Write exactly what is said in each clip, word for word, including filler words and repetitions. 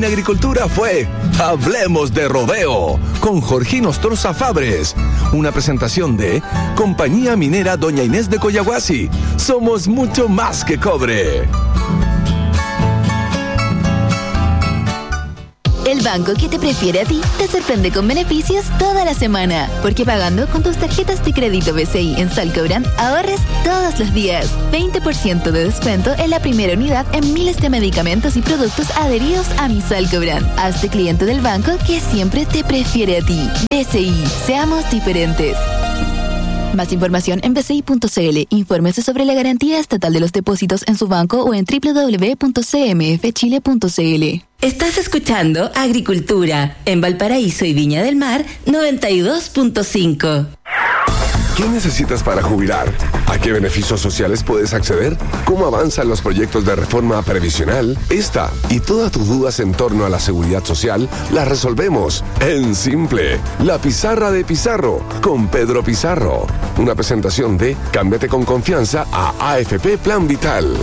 en Agricultura fue Hablemos de Rodeo con Jorge Nostroza Fabres. Una presentación de Compañía Minera Doña Inés de Coyahuasi. Somos mucho más que cobre. El banco que te prefiere a ti te sorprende con beneficios toda la semana. Porque pagando con tus tarjetas de crédito B C I en Salcobrand, ahorres todos los días. veinte por ciento de descuento en la primera unidad en miles de medicamentos y productos adheridos a mi Salcobrand. Hazte cliente del banco que siempre te prefiere a ti. B C I, seamos diferentes. Más información en b c i punto c l. Infórmese sobre la garantía estatal de los depósitos en su banco o en doble u doble u doble u punto c m f chile punto c l. Estás escuchando Agricultura en Valparaíso y Viña del Mar noventa y dos punto cinco. ¿Qué necesitas para jubilar? ¿A qué beneficios sociales puedes acceder? ¿Cómo avanzan los proyectos de reforma previsional? Esta y todas tus dudas en torno a la seguridad social las resolvemos en Simple. La pizarra de Pizarro con Pedro Pizarro. Una presentación de Cámbiate con confianza a A F P Plan Vital.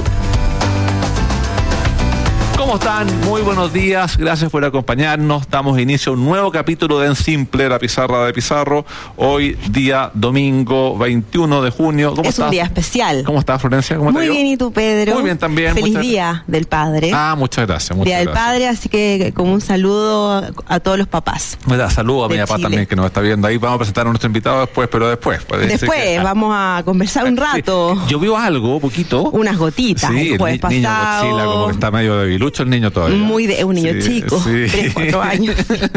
¿Cómo están? Muy buenos días, gracias por acompañarnos. Damos inicio a un nuevo capítulo de En Simple, la pizarra de Pizarro. Hoy, día domingo veintiuno de junio. ¿Cómo es estás? Un día especial. ¿Cómo estás, Florencia? ¿Cómo Muy te bien, ¿y tú, Pedro? Muy bien también. Feliz muchas... Día del Padre. Ah, muchas gracias. Muchas día del gracias. Padre, así que como un saludo a todos los papás. Bueno, saludo a mi papá Chile. también, que nos está viendo ahí. Vamos a presentar a nuestro invitado después, pero después. Después, que... vamos a conversar un rato. Sí. Llovió algo, poquito. Unas gotitas sí, el jueves el ni- pasado. niño Godzilla, como que está medio debilucho el niño todavía. Muy de un niño sí, chico, sí. tres, cuatro años.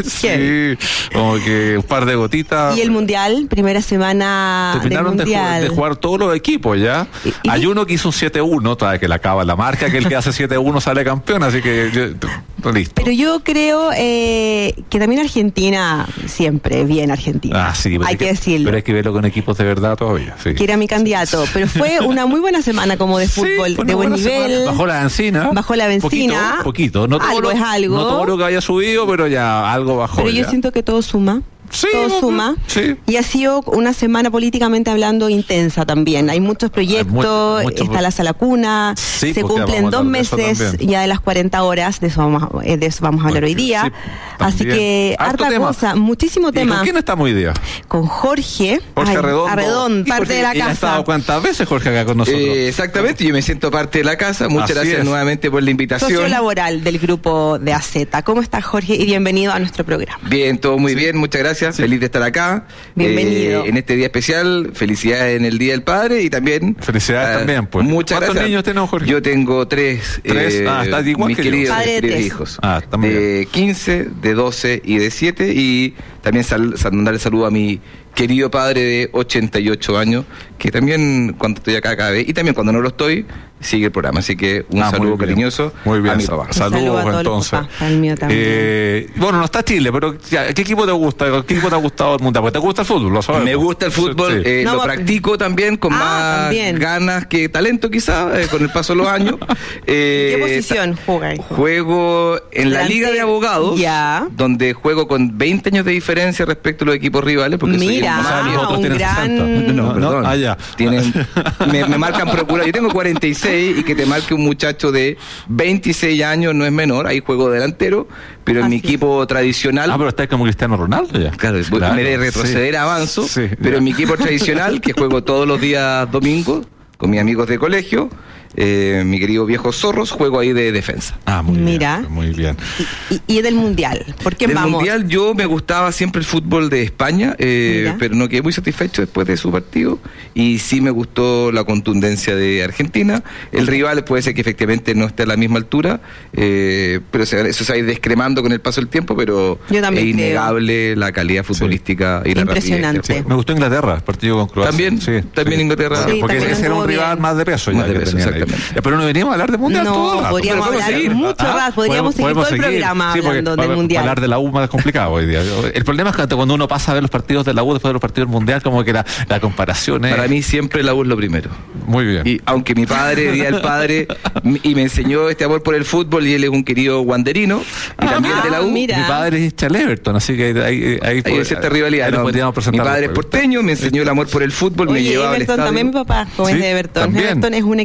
Sí, como que un par de gotitas. Y el Mundial, primera semana Terminaron del de, Mundial. ju- de jugar todos los equipos ya. Y- y- Hay uno que hizo un siete uno, todavía que le acaba la marca, que el que hace siete uno sale campeón, así que yo, listo. Pero yo creo eh, que también Argentina, siempre bien Argentina. Ah, sí, pero hay que, decirlo. Pero hay que verlo con equipos de verdad todavía. Sí. Que era mi candidato, pero fue una muy buena semana como de fútbol, Sí, fue de una buen buena nivel. semana. Bajó la benzina. Bajó la benzina. Poquito, poquito. No todo Algo lo, es algo. No todo lo que haya subido, pero ya algo bajó. Pero yo ya. siento que todo suma. Sí, todo no, suma. sí. Y ha sido una semana políticamente hablando intensa también. Hay muchos proyectos, Hay mucho- mucho- está la sala cuna, Sí, se porque cumplen vamos a dos hablar de eso meses también. ya de las cuarenta horas, de eso vamos a, eh, de eso vamos a hablar hoy día. Sí, Así también. que Harto harta tema. cosa, muchísimo ¿Y tema. con quién estamos hoy día? Con Jorge, Jorge ay, Arredondo. Arredón, Y parte Jorge, de la ¿y ha casa. estado cuántas veces Jorge acá con nosotros? Eh, exactamente, yo me siento parte de la casa. Muchas Así gracias es. nuevamente por la invitación. Socio laboral del grupo de A Z. ¿Cómo estás, Jorge? Y bienvenido a nuestro programa. Bien, todo muy bien, muchas gracias. Feliz de estar acá. Bienvenido. Eh, en este día especial, felicidades en el Día del Padre y también. Felicidades eh, también, pues. Muchas ¿Cuántos gracias. niños tenemos, Jorge? Yo tengo tres. ¿Tres? eh, Ah, estás igual mis que yo. queridos, Padre de queridos tres. hijos. Ah, está muy de quince, de doce y de siete. Y también sal, sal- mandarle saludo a mi querido padre de ochenta y ocho años, que también cuando estoy acá cada vez, y también cuando no lo estoy, sigue el programa. Así que un Ah, muy saludo bien. cariñoso Muy bien. a mi papá. Un saludo Saludos a todos los entonces. papás, al mío también. Eh, bueno, no está Chile, pero ya, ¿qué equipo te gusta? ¿Qué equipo te ha gustado el mundial? Porque te gusta el fútbol, lo sabemos. Me gusta el fútbol, Sí. eh, No, lo va- practico también con Ah, más también. ganas que talento quizá, eh, con el paso de los años. Eh, ¿Qué posición juega? Juego en la Delante- Liga de Abogados, Ya. donde juego con veinte años de diferencia respecto a los equipos rivales. Porque soy Mira, el O sea, más los viejo. otros un tienen gran- sesenta. No, perdón. Ah, ya. Tienen, me, me marcan procurar. Yo tengo cuarenta y seis y que te marque un muchacho de veintiséis años no es menor. Ahí juego delantero, pero en Así mi es. equipo tradicional. Ah, pero estás como Cristiano Ronaldo ya. Claro, voy- Claro, me de retroceder sí. avanzo, Sí, pero ya. en mi equipo tradicional, que juego todos los días domingos con mis amigos de colegio, eh, mi querido viejo Zorros, juego ahí de defensa. Ah, muy Mira. bien. Muy bien. Y, y, y del Mundial. ¿Por qué Del vamos? Mundial yo me gustaba siempre el fútbol de España, eh, Mira. pero no quedé muy satisfecho después de su partido y sí me gustó la contundencia de Argentina. El rival puede ser que efectivamente no esté a la misma altura, eh, pero se- eso se va a ir descremando con el paso del tiempo, pero Yo también es creo. innegable la calidad futbolística y la rapidez. Impresionante. del Me gustó Inglaterra, el partido con Croacia. También, sí, también sí. Inglaterra. Porque, Sí, porque también ese era un anduvo rival bien. más de peso. Más ya de que peso, tenían ahí. exactamente. Ya, pero no venimos a hablar de mundial No, todo el rato. podríamos Pero hablar seguir. mucho Ah, más, podríamos seguir todo el programa Sí, porque hablando del para- mundial. para hablar de la U más complicado hoy día. El problema es que cuando uno pasa a ver los partidos de la U después de los partidos del mundial, como que la, la comparación es... Para mí siempre la U es lo primero. Muy bien. Y aunque mi padre, Día del Padre, m- y me enseñó este amor por el fútbol, y él es un querido wanderino, y Ah, también de la U, mira. Mi padre es hincha del Everton, así que ahí, ahí, hay cierta rivalidad. ahí lo ¿no? podríamos Mi presentar padre es después. porteño, me enseñó el amor por el fútbol, me Oye, llevaba al Everton estadio. también mi papá, como Sí, es de Everton. también. Everton es un equipo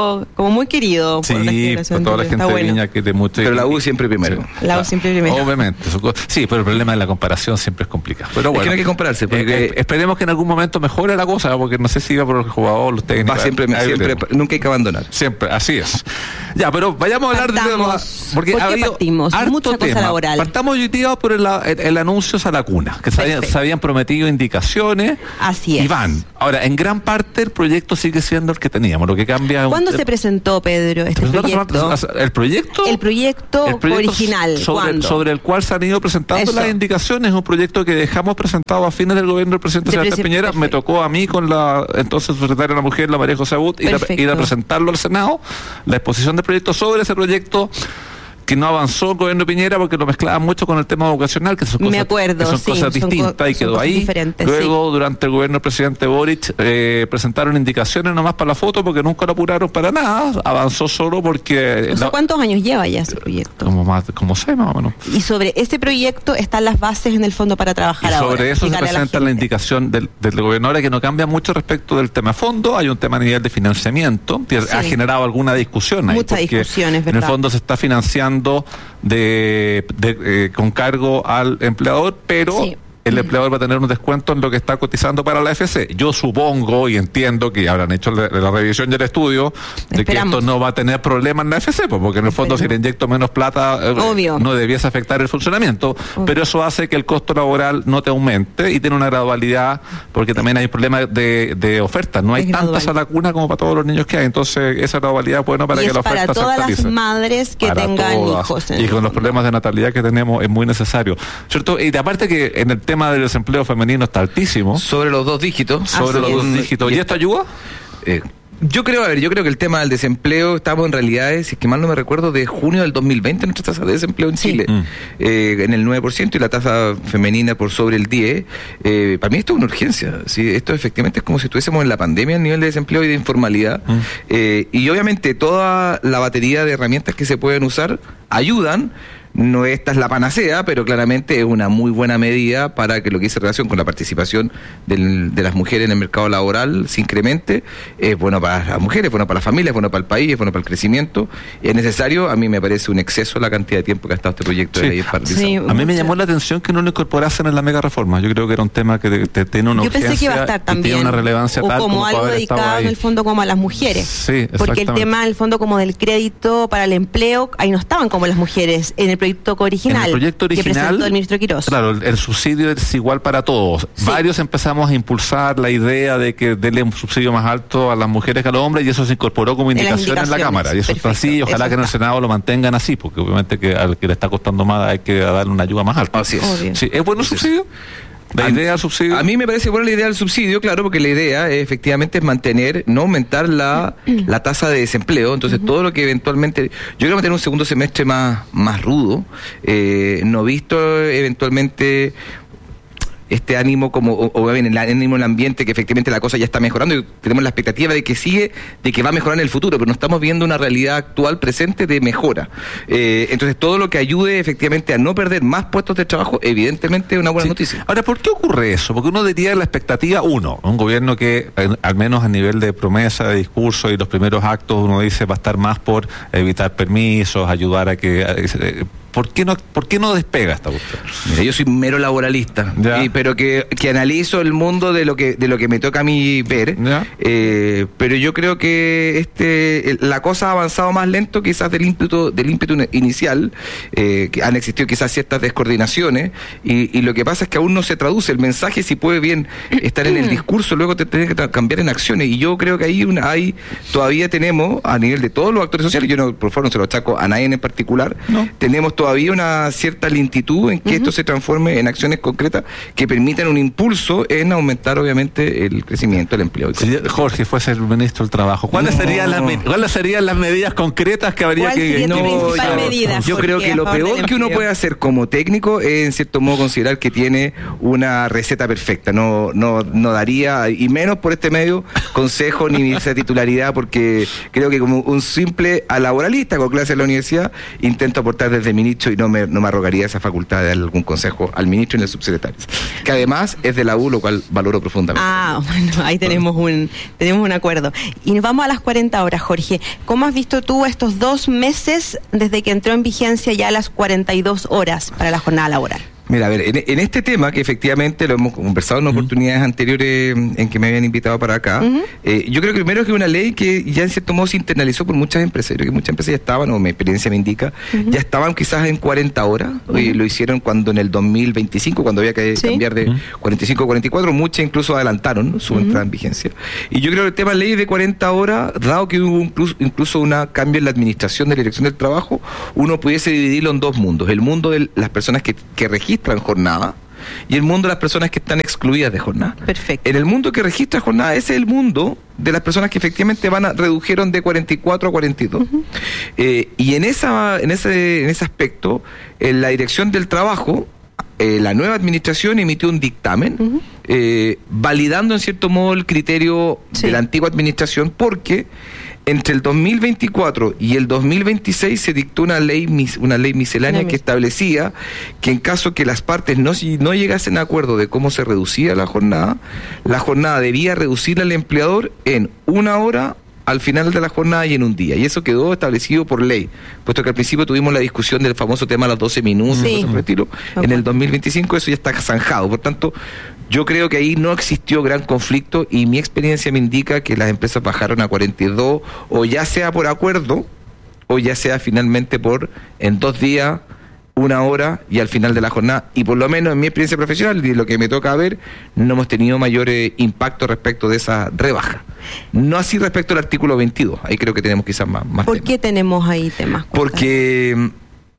sido como muy querido. Sí, por la generación por toda la anterior. gente Está de bueno. Viña que de mucho. Pero la U siempre primero. Sí. La U siempre primero. Obviamente. Eso, sí, pero el problema de la comparación siempre es complicado. Pero Es bueno, que no hay que compararse, porque- eh, eh, esperemos que en algún momento mejore la cosa, porque no sé si va por el jugador, los técnicos. Va siempre, Ahí siempre, veremos. nunca hay que abandonar. Siempre, así es. Ya, pero vayamos a hablar de Partamos. porque ¿Por ha qué habido partimos? harto Mucha cosa tema. laboral. Partamos hoy día por el, el, el anuncio a la cuna, que se habían, Perfecto. se habían prometido indicaciones. Así es. Y van. Ahora, en gran parte el proyecto sigue siendo el que teníamos, lo que cambia. es ¿Cuándo un- se presentó, Pedro, este presentó la proyecto? semana- ¿El proyecto? El proyecto, El proyecto original. sobre, ¿Cuándo? sobre el cual se han ido presentando Eso. las indicaciones, es un proyecto que dejamos presentado a fines del gobierno del presidente De Sebastián presidente, Piñera. Me perfecto. tocó a mí con la entonces secretaria de la Mujer, la María José Abut, ir a, Perfecto. ir a presentarlo al Senado, la exposición del proyecto sobre ese proyecto que no avanzó el gobierno de Piñera porque lo mezclaban mucho con el tema vocacional, que son Me cosas, acuerdo, que son sí, cosas son co- distintas y son quedó cosas ahí. diferentes, Luego, durante el gobierno del presidente Boric, eh, presentaron indicaciones nomás para la foto porque nunca lo apuraron para nada. Avanzó solo porque... O sea, la- ¿cuántos años lleva ya ese proyecto? como más, como seis más o menos. Y sobre ese proyecto están las bases en el fondo para Y trabajar ahora. sobre eso se explicarle a la presenta la, gente. indicación del, del gobierno ahora que no cambia mucho respecto del tema fondo. Hay un tema a nivel de financiamiento que Sí. ha generado alguna discusión ahí. Mucha porque discusión, es En el verdad. fondo se está financiando de, de, eh, con cargo al empleador, pero... Sí. El empleador va a tener un descuento en lo que está cotizando para la A F C. Yo supongo y entiendo que habrán hecho la, la revisión y el estudio de Esperamos. que esto no va a tener problemas en la A F C, pues, porque en el fondo Esperemos. si le inyecto menos plata eh, Obvio. no debiese afectar el funcionamiento, pero eso hace que el costo laboral no te aumente y tiene una gradualidad, porque también hay problemas de, de oferta. No hay Es tantas gradual. a la cuna como para todos los niños que hay. Entonces, esa gradualidad es buena para Y que es la oferta para se todas las actualice. madres que Para tengan todas. hijos. en Y el con los fondo. problemas de natalidad que tenemos es muy necesario. ¿Cierto? Y de aparte que en el tema del desempleo femenino está altísimo, Sobre los dos dígitos. sobre Así los es. dos dígitos. ¿Y esto ayuda? Eh, yo creo, a ver, yo creo que el tema del desempleo, estamos en realidad, si es que mal no me recuerdo, de junio del dos mil veinte nuestra tasa de desempleo en Sí. Chile, Mm. eh, en el nueve por ciento y la tasa femenina por sobre el diez por ciento. Eh, para mí esto es una urgencia. ¿Sí? Esto efectivamente es como si estuviésemos en la pandemia a nivel de desempleo y de informalidad. Mm. Eh, y obviamente toda la batería de herramientas que se pueden usar ayudan. No esta es la panacea, pero claramente es una muy buena medida para que lo que dice relación con la participación del- de las mujeres en el mercado laboral se incremente. Es bueno para las mujeres, es bueno para las familias, es bueno para el país, es bueno para el crecimiento. Es necesario, a mí me parece un exceso la cantidad de tiempo que ha estado este proyecto Sí. de ley paralizado. Sí. A mí me Mucha- llamó la atención que no lo incorporasen en la mega reforma. Yo creo que era un tema que te- te- tiene una Yo pensé que iba a urgencia estar y tiene también. una relevancia o tal como para algo haber estado dedicado ahí. en el fondo como a las mujeres. Sí, Porque el exactamente. tema, en el fondo, como del crédito para el empleo, ahí no estaban como las mujeres en el proyecto original. En el proyecto que original, presentó el ministro Quirós. claro, el, el subsidio es igual para todos. Sí. Varios empezamos a impulsar la idea de que denle un subsidio más alto a las mujeres que a los hombres y eso se incorporó como En las indicación en, la indicaciones. Cámara. Y eso está Perfecto, así y ojalá eso que en el está. Senado lo mantengan así, porque obviamente que al que le está costando más hay que darle una ayuda más alta. Así es. Obvio. Sí, ¿es bueno el subsidio? La A- idea del subsidio. A mí me parece buena la idea del subsidio, claro, porque la idea eh, efectivamente es mantener, no aumentar la, la tasa de desempleo. Entonces, todo lo que eventualmente. Yo creo que tener un segundo semestre más, más rudo. Eh, no visto eventualmente este ánimo como o, o bien el ánimo en el ambiente que efectivamente la cosa ya está mejorando y tenemos la expectativa de que sigue, de que va a mejorar en el futuro, pero no estamos viendo una realidad actual presente de mejora. Eh, entonces todo lo que ayude efectivamente a no perder más puestos de trabajo, evidentemente es una buena Sí. noticia. Ahora, ¿por qué ocurre eso? Porque uno diría la expectativa, uno, un gobierno que, eh, al menos a nivel de promesa, de discurso y los primeros actos, uno dice va a estar más por evitar permisos, ayudar a que... eh, ¿Por qué no, por qué no despega esta cuestión? Mira, yo soy mero laboralista, Ya. y, pero que, que analizo el mundo de lo que de lo que me toca a mí ver. Ya. Eh, pero yo creo que este el- la cosa ha avanzado más lento quizás del ímpetu del ímpetu inicial, eh, que han existido quizás ciertas descoordinaciones y, y lo que pasa es que aún no se traduce el mensaje, si puede bien estar en el discurso, luego te tiene que tra- cambiar en acciones, y yo creo que ahí una, hay todavía tenemos a nivel de todos los actores sociales, yo no por favor no se lo achaco a nadie en particular, No. tenemos todavía una cierta lentitud en que esto se transforme en acciones concretas que permitan un impulso en aumentar obviamente el crecimiento, el empleo. Si Jorge fuese el ministro del Trabajo, ¿cuáles, No. serían, las, me- ¿cuáles serían las medidas concretas que habría ¿Cuál que... sería tu que- principal yo, medida, yo Jorge, creo que a lo favor peor del que uno empleo? puede hacer como técnico es en cierto modo considerar que tiene una receta perfecta. No, no, no daría, y menos por este medio, consejo ni esa titularidad, porque creo que como un simple laboralista con clase en la universidad intento aportar desde mi ministro y no me, no me arrogaría esa facultad de darle algún consejo al ministro y al subsecretario, que además es de la U, lo cual valoro profundamente. Ah, bueno, ahí tenemos un, tenemos un acuerdo. Y nos vamos a las cuarenta horas, Jorge. ¿Cómo has visto tú estos dos meses desde que entró en vigencia ya las cuarenta y dos horas para la jornada laboral? Mira, a ver, en, en este tema, que efectivamente lo hemos conversado en uh-huh. oportunidades anteriores en que me habían invitado para acá, uh-huh. eh, yo creo que primero que es una ley que ya en cierto modo se internalizó por muchas empresas. Yo creo que muchas empresas ya estaban, o mi experiencia me indica, uh-huh. ya estaban quizás en cuarenta horas, uh-huh. y lo hicieron cuando en el dos mil veinticinco, cuando había que ¿Sí? cambiar de uh-huh. cuarenta y cinco a cuarenta y cuatro, muchas incluso adelantaron, ¿no?, su uh-huh. entrada en vigencia. Y yo creo que el tema ley de cuarenta horas, dado que hubo incluso, incluso un cambio en la administración de la Dirección del Trabajo, uno pudiese dividirlo en dos mundos: el mundo de las personas que, que registran jornada, y el mundo de las personas que están excluidas de jornada. Perfecto. En el mundo que registra jornada, ese es el mundo de las personas que efectivamente van a, redujeron de cuarenta y cuatro a cuarenta y dos. Uh-huh. Eh, y en esa en ese en ese aspecto, en la Dirección del Trabajo, eh, la nueva administración emitió un dictamen uh-huh. eh, validando en cierto modo el criterio sí. de la antigua administración, porque entre el dos mil veinticuatro y el dos mil veintiséis se dictó una ley una ley miscelánea que establecía que en caso que las partes no, no llegasen a acuerdo de cómo se reducía la jornada, la jornada debía reducirla al empleador en una hora al final de la jornada y en un día. Y eso quedó establecido por ley, puesto que al principio tuvimos la discusión del famoso tema de los doce minutos, sí. por estilo. Okay. En el dos mil veinticinco eso ya está zanjado. Por tanto, yo creo que ahí no existió gran conflicto, y mi experiencia me indica que las empresas bajaron a cuarenta y dos, o ya sea por acuerdo, o ya sea finalmente por en dos días, una hora y al final de la jornada. Y por lo menos en mi experiencia profesional y lo que me toca ver, no hemos tenido mayor eh, impacto respecto de esa rebaja. No así respecto al artículo veintidós. Ahí creo que tenemos quizás más, más ¿Por temas. qué tenemos ahí temas? Porque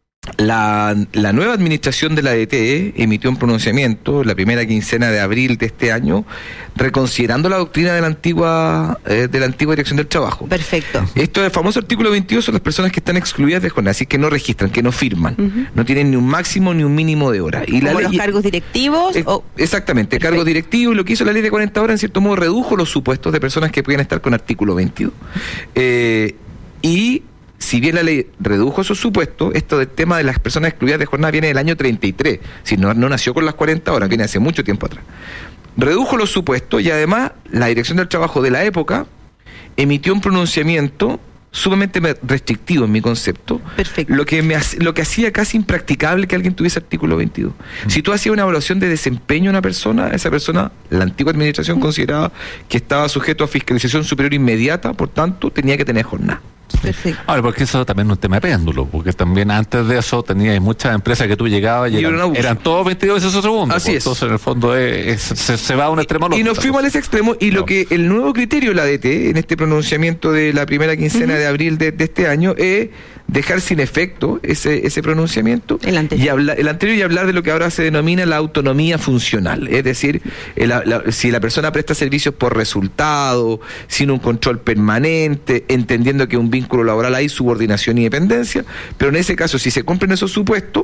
La, la nueva administración de la D T E emitió un pronunciamiento la primera quincena de abril de este año, reconsiderando la doctrina de la antigua eh, de la antigua Dirección del Trabajo. Perfecto. Esto del famoso artículo veintidós son las personas que están excluidas de jornada, así que no registran, que no firman, uh-huh. no tienen ni un máximo ni un mínimo de horas. Y la ley, los cargos directivos. Eh, o... Exactamente, Perfecto. Cargos directivos. Lo que hizo la ley de cuarenta horas, en cierto modo, redujo los supuestos de personas que pueden estar con artículo veintidós. Eh, y si bien la ley redujo esos supuestos, esto del tema de las personas excluidas de jornada viene del año treinta y tres, si no, no nació con las cuarenta horas, viene hace mucho tiempo atrás. Redujo los supuestos y además la Dirección del Trabajo de la época emitió un pronunciamiento sumamente restrictivo en mi concepto. Perfecto. Lo que me lo que hacía casi impracticable que alguien tuviese artículo veintidós. Mm. Si tú hacías una evaluación de desempeño de una persona, esa persona, la antigua administración mm. consideraba que estaba sujeto a fiscalización superior inmediata, por tanto tenía que tener jornada. Perfecto. Ahora, porque eso también es un tema de péndulo, porque también antes de eso tenías muchas empresas que tú llegabas y, y eran, eran todos veintidós y esos segundos. Así pues, es. Entonces, en el fondo, es, es, se, se va a un extremo al otro. Y nos fuimos a ese extremo, y no. lo que el nuevo criterio de la D T, en este pronunciamiento de la primera quincena uh-huh. de abril de, de este año, es dejar sin efecto ese ese pronunciamiento el anterior. y hablar el anterior y hablar de lo que ahora se denomina la autonomía funcional, es decir, el, la, si la persona presta servicios por resultado, sin un control permanente, entendiendo que un vínculo laboral hay subordinación y dependencia, pero en ese caso, si se cumplen esos supuestos,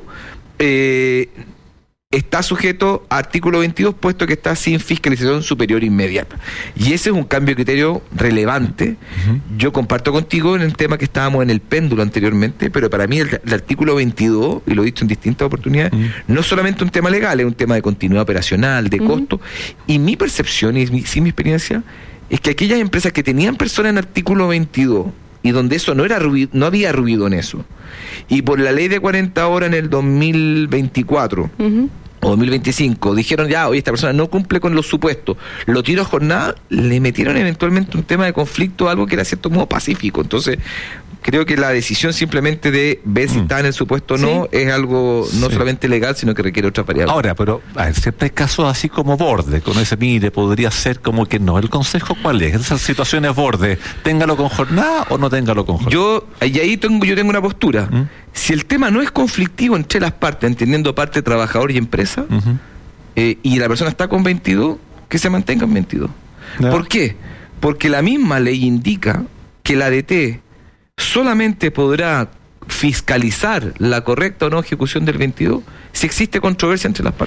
eh, está sujeto a artículo veintidós, puesto que está sin fiscalización superior inmediata. Y ese es un cambio de criterio relevante. Uh-huh. Yo comparto contigo en el tema que estábamos en el péndulo anteriormente, pero para mí el, el artículo veintidós, y lo he dicho en distintas oportunidades, uh-huh. no es solamente un tema legal, es un tema de continuidad operacional, de uh-huh. costo. Y mi percepción, y mi, sí, mi experiencia, es que aquellas empresas que tenían personas en artículo veintidós, y donde eso no era ruido, no había ruido en eso, y por la ley de cuarenta horas en el dos mil veinticuatro uh-huh. o dos mil veinticinco dijeron ya, oye, esta persona no cumple con los supuestos, lo tiro a jornada, le metieron eventualmente un tema de conflicto, algo que era cierto modo pacífico. Entonces creo que la decisión simplemente de ver si mm. está en el supuesto o no, ¿sí? es algo no sí. solamente legal, sino que requiere otras variables. Ahora, pero a ver, siempre hay casos así como borde, con ese mire, podría ser como que no. ¿El consejo cuál es? Esas situaciones borde, ¿téngalo con jornada o no téngalo con jornada? Yo, y ahí tengo, yo tengo una postura. ¿Mm? Si el tema no es conflictivo entre las partes, entendiendo parte trabajador y empresa, uh-huh. eh, y la persona está con veintidós, que se mantenga en veintidós. ¿No? ¿Por qué? Porque la misma ley indica que la D T solamente podrá fiscalizar la correcta o no ejecución del veintidós si existe controversia entre las partes.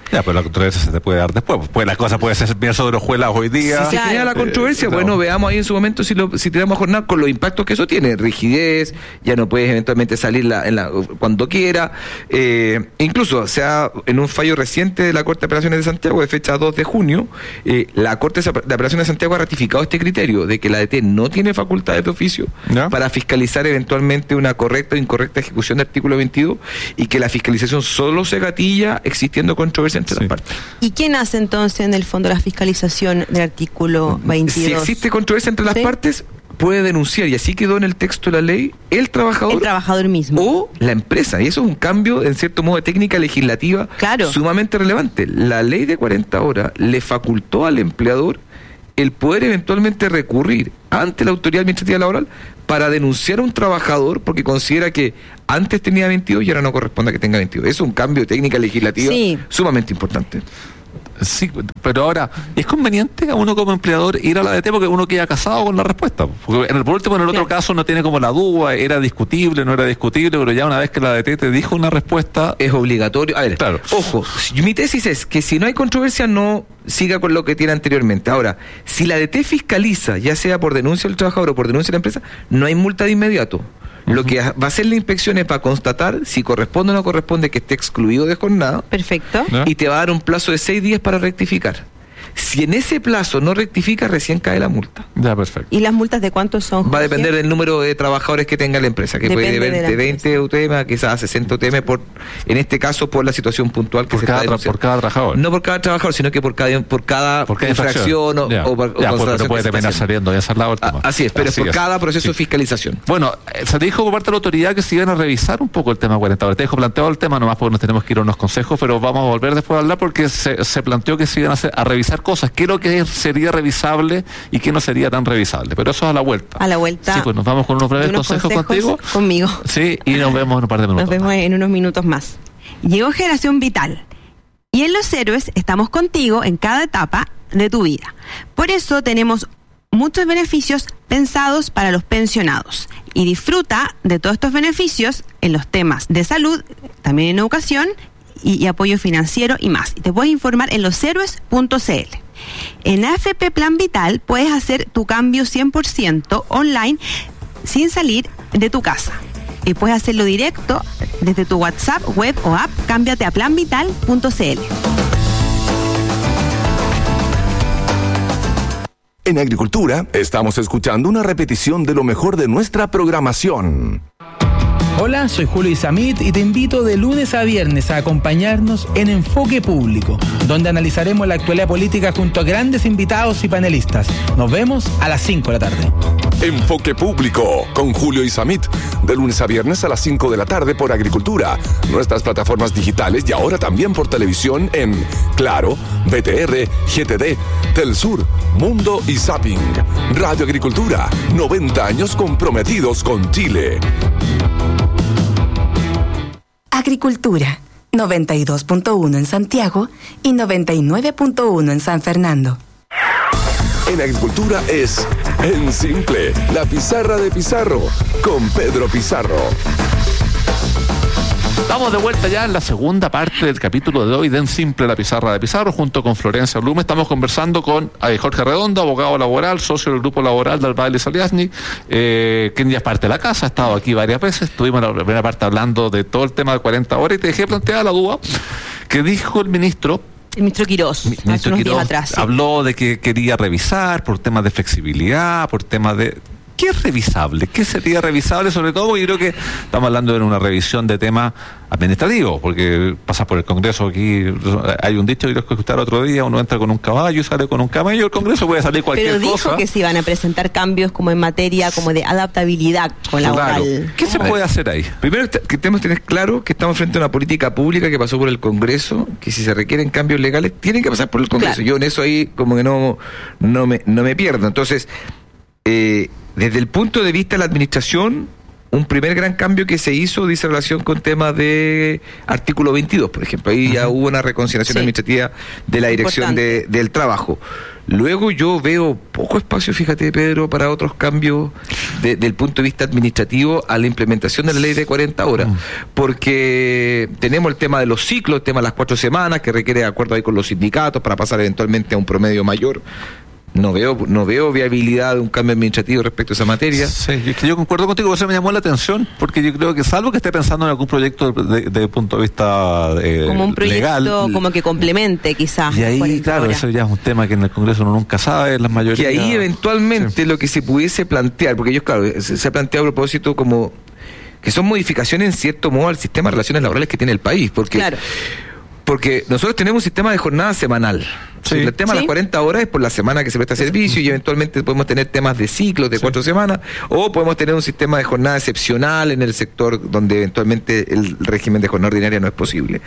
Ya, pero la controversia se te puede dar después. Pues la cosa puede ser bien sobre hojuelas hoy día. Si se genera la controversia, eh, bueno, no. veamos ahí en su momento si lo, si tenemos jornada con los impactos que eso tiene. Rigidez, ya no puedes eventualmente salir la, en la, cuando quiera. Eh, incluso, o sea, en un fallo reciente de la Corte de Apelaciones de Santiago, de fecha dos de junio, eh, la Corte de Apelaciones de Santiago ha ratificado este criterio de que la A D T no tiene facultades de oficio ¿Ya? para fiscalizar eventualmente una correcta o incorrecta ejecución del artículo veintidós y que la fiscalización solo se gatilla existiendo controversia entre Sí. las partes. ¿Y quién hace entonces en el fondo la fiscalización del artículo veintidós? Si existe controversia entre las ¿Sí? partes, puede denunciar, y así quedó en el texto de la ley, el trabajador, El trabajador mismo. o la empresa. Y eso es un cambio, en cierto modo, de técnica legislativa Claro. sumamente relevante. La ley de cuarenta horas le facultó al empleador el poder eventualmente recurrir ante la autoridad administrativa laboral para denunciar a un trabajador porque considera que antes tenía veintidós y ahora no corresponde a que tenga veintidós. Es un cambio de técnica legislativa Sí. sumamente importante. Sí, pero ahora, ¿es conveniente a uno como empleador ir a la A D T porque uno queda casado con la respuesta? Porque en el, por último, en el otro Claro. caso no tiene como la duda, era discutible, no era discutible, pero ya una vez que la A D T te dijo una respuesta... Es obligatorio. A ver, Claro. ojo, si- mi tesis es que si no hay controversia no siga con lo que tiene anteriormente. Ahora, si la A D T fiscaliza, ya sea por denuncia del trabajador o por denuncia de la empresa, no hay multa de inmediato. Lo que va a hacer la inspección es para constatar si corresponde o no corresponde que esté excluido de jornada Perfecto. ¿Ya? y te va a dar un plazo de seis días para rectificar. Si en ese plazo no rectifica, recién cae la multa. Ya, perfecto. ¿Y las multas de cuántos son? Va a Jorge? depender del número de trabajadores que tenga la empresa, que Depende puede de la de veinte U T M a quizás sesenta U T M, por, en este caso por la situación puntual que Por se cada, está tra- denunciando. por cada trabajador. No por cada trabajador, sino que por cada, por cada, Por cada infracción o, Ya. o por- o Ya, pues, constatación pero puede que se terminar está haciendo. saliendo, esa es la última. Ah, así es, pero Así es por es. cada proceso Sí. de fiscalización. Bueno, eh, se dijo por parte de la autoridad que se iban a revisar un poco el tema cuarenta horas. Te dejo planteado el tema nomás porque nos tenemos que ir a unos consejos, pero vamos a volver después a hablar porque se, se planteó que se iban a, hacer, a revisar cosas. ¿Qué es lo que sería revisable y qué no sería tan revisable? Pero eso es a la vuelta. A la vuelta. Sí, pues nos vamos con unos breves de unos consejos, consejos contigo. Conmigo. Sí, y nos vemos en un par de minutos. Nos vemos más. en unos minutos más. Llegó Generación Vital. Y en Los Héroes estamos contigo en cada etapa de tu vida. Por eso tenemos muchos beneficios pensados para los pensionados. Y disfruta de todos estos beneficios en los temas de salud, también en educación y, y apoyo financiero y más. Y te puedes informar en los héroes punto c l. En A F P Plan Vital puedes hacer tu cambio cien por ciento online sin salir de tu casa. Y puedes hacerlo directo desde tu WhatsApp, web o app. Cámbiate a plan vital punto c l. En Agricultura estamos escuchando una repetición de lo mejor de nuestra programación. Hola, soy Julio Isamit y te invito de lunes a viernes a acompañarnos en Enfoque Público, donde analizaremos la actualidad política junto a grandes invitados y panelistas. Nos vemos a las cinco de la tarde. Enfoque Público con Julio Isamit, de lunes a viernes a las cinco de la tarde por Agricultura, nuestras plataformas digitales y ahora también por televisión en Claro, B T R, G T D, Telsur, Mundo y Zapping. Radio Agricultura, noventa años comprometidos con Chile. Agricultura, noventa y dos punto uno en Santiago y noventa y nueve punto uno en San Fernando. En Agricultura es En Simple, la pizarra de Pizarro, con Pedro Pizarro. Estamos de vuelta ya en la segunda parte del capítulo de hoy de En Simple, la pizarra de Pizarro, junto con Florencia Blume. Estamos conversando con eh, Jorge Redondo, abogado laboral, socio del grupo laboral del Valle Saliasni, eh, que ya es parte de la casa, ha estado aquí varias veces. Estuvimos en la primera parte hablando de todo el tema de cuarenta horas y te dejé planteada la duda que dijo el ministro. El ministro Quirós, Mi- hace ministro unos días Quirós atrás. sí. habló de que quería revisar por temas de flexibilidad, por temas de... ¿Qué es revisable? ¿Qué sería revisable? Sobre todo, porque yo creo que estamos hablando de una revisión de temas administrativos, porque pasas por el Congreso aquí, hay un dicho que lo escuché el otro día, uno entra con un caballo y sale con un camello, el Congreso puede salir cualquier Pero dijo cosa. que se iban a presentar cambios como en materia como de adaptabilidad con la Claro. laboral. ¿Qué se puede hacer ahí? Primero que que tenemos que tener claro que estamos frente a una política pública que pasó por el Congreso, que si se requieren cambios legales tienen que pasar por el Congreso. Claro. Yo en eso ahí como que no, no, me, no me pierdo. Entonces, eh, desde el punto de vista de la administración, un primer gran cambio que se hizo dice relación con temas de artículo veintidós, por ejemplo. Ahí ya hubo una reconsideración sí. administrativa de la Dirección de, del Trabajo. Luego yo veo poco espacio, fíjate, Pedro, para otros cambios de, del punto de vista administrativo a la implementación de la ley de cuarenta horas, porque tenemos el tema de los ciclos, el tema de las cuatro semanas, que requiere acuerdo ahí con los sindicatos para pasar eventualmente a un promedio mayor. No veo no veo viabilidad de un cambio administrativo respecto a esa materia. Sí, es que yo concuerdo contigo, eso me llamó la atención, porque yo creo que salvo que esté pensando en algún proyecto de, de, de punto de vista eh, como un proyecto legal, como que complemente quizás. Y ahí, claro, horas. Eso ya es un tema que en el Congreso uno nunca sabe, las mayorías. Que ahí eventualmente sí. lo que se pudiese plantear, porque ellos, claro, se, se ha planteado a propósito como que son modificaciones en cierto modo al sistema de relaciones laborales que tiene el país, porque... Claro. Porque nosotros tenemos un sistema de jornada semanal. Sí. El tema ¿Sí? de las cuarenta horas es por la semana que se presta servicio y eventualmente podemos tener temas de ciclos de sí. cuatro semanas o podemos tener un sistema de jornada excepcional en el sector donde eventualmente el régimen de jornada ordinaria no es posible.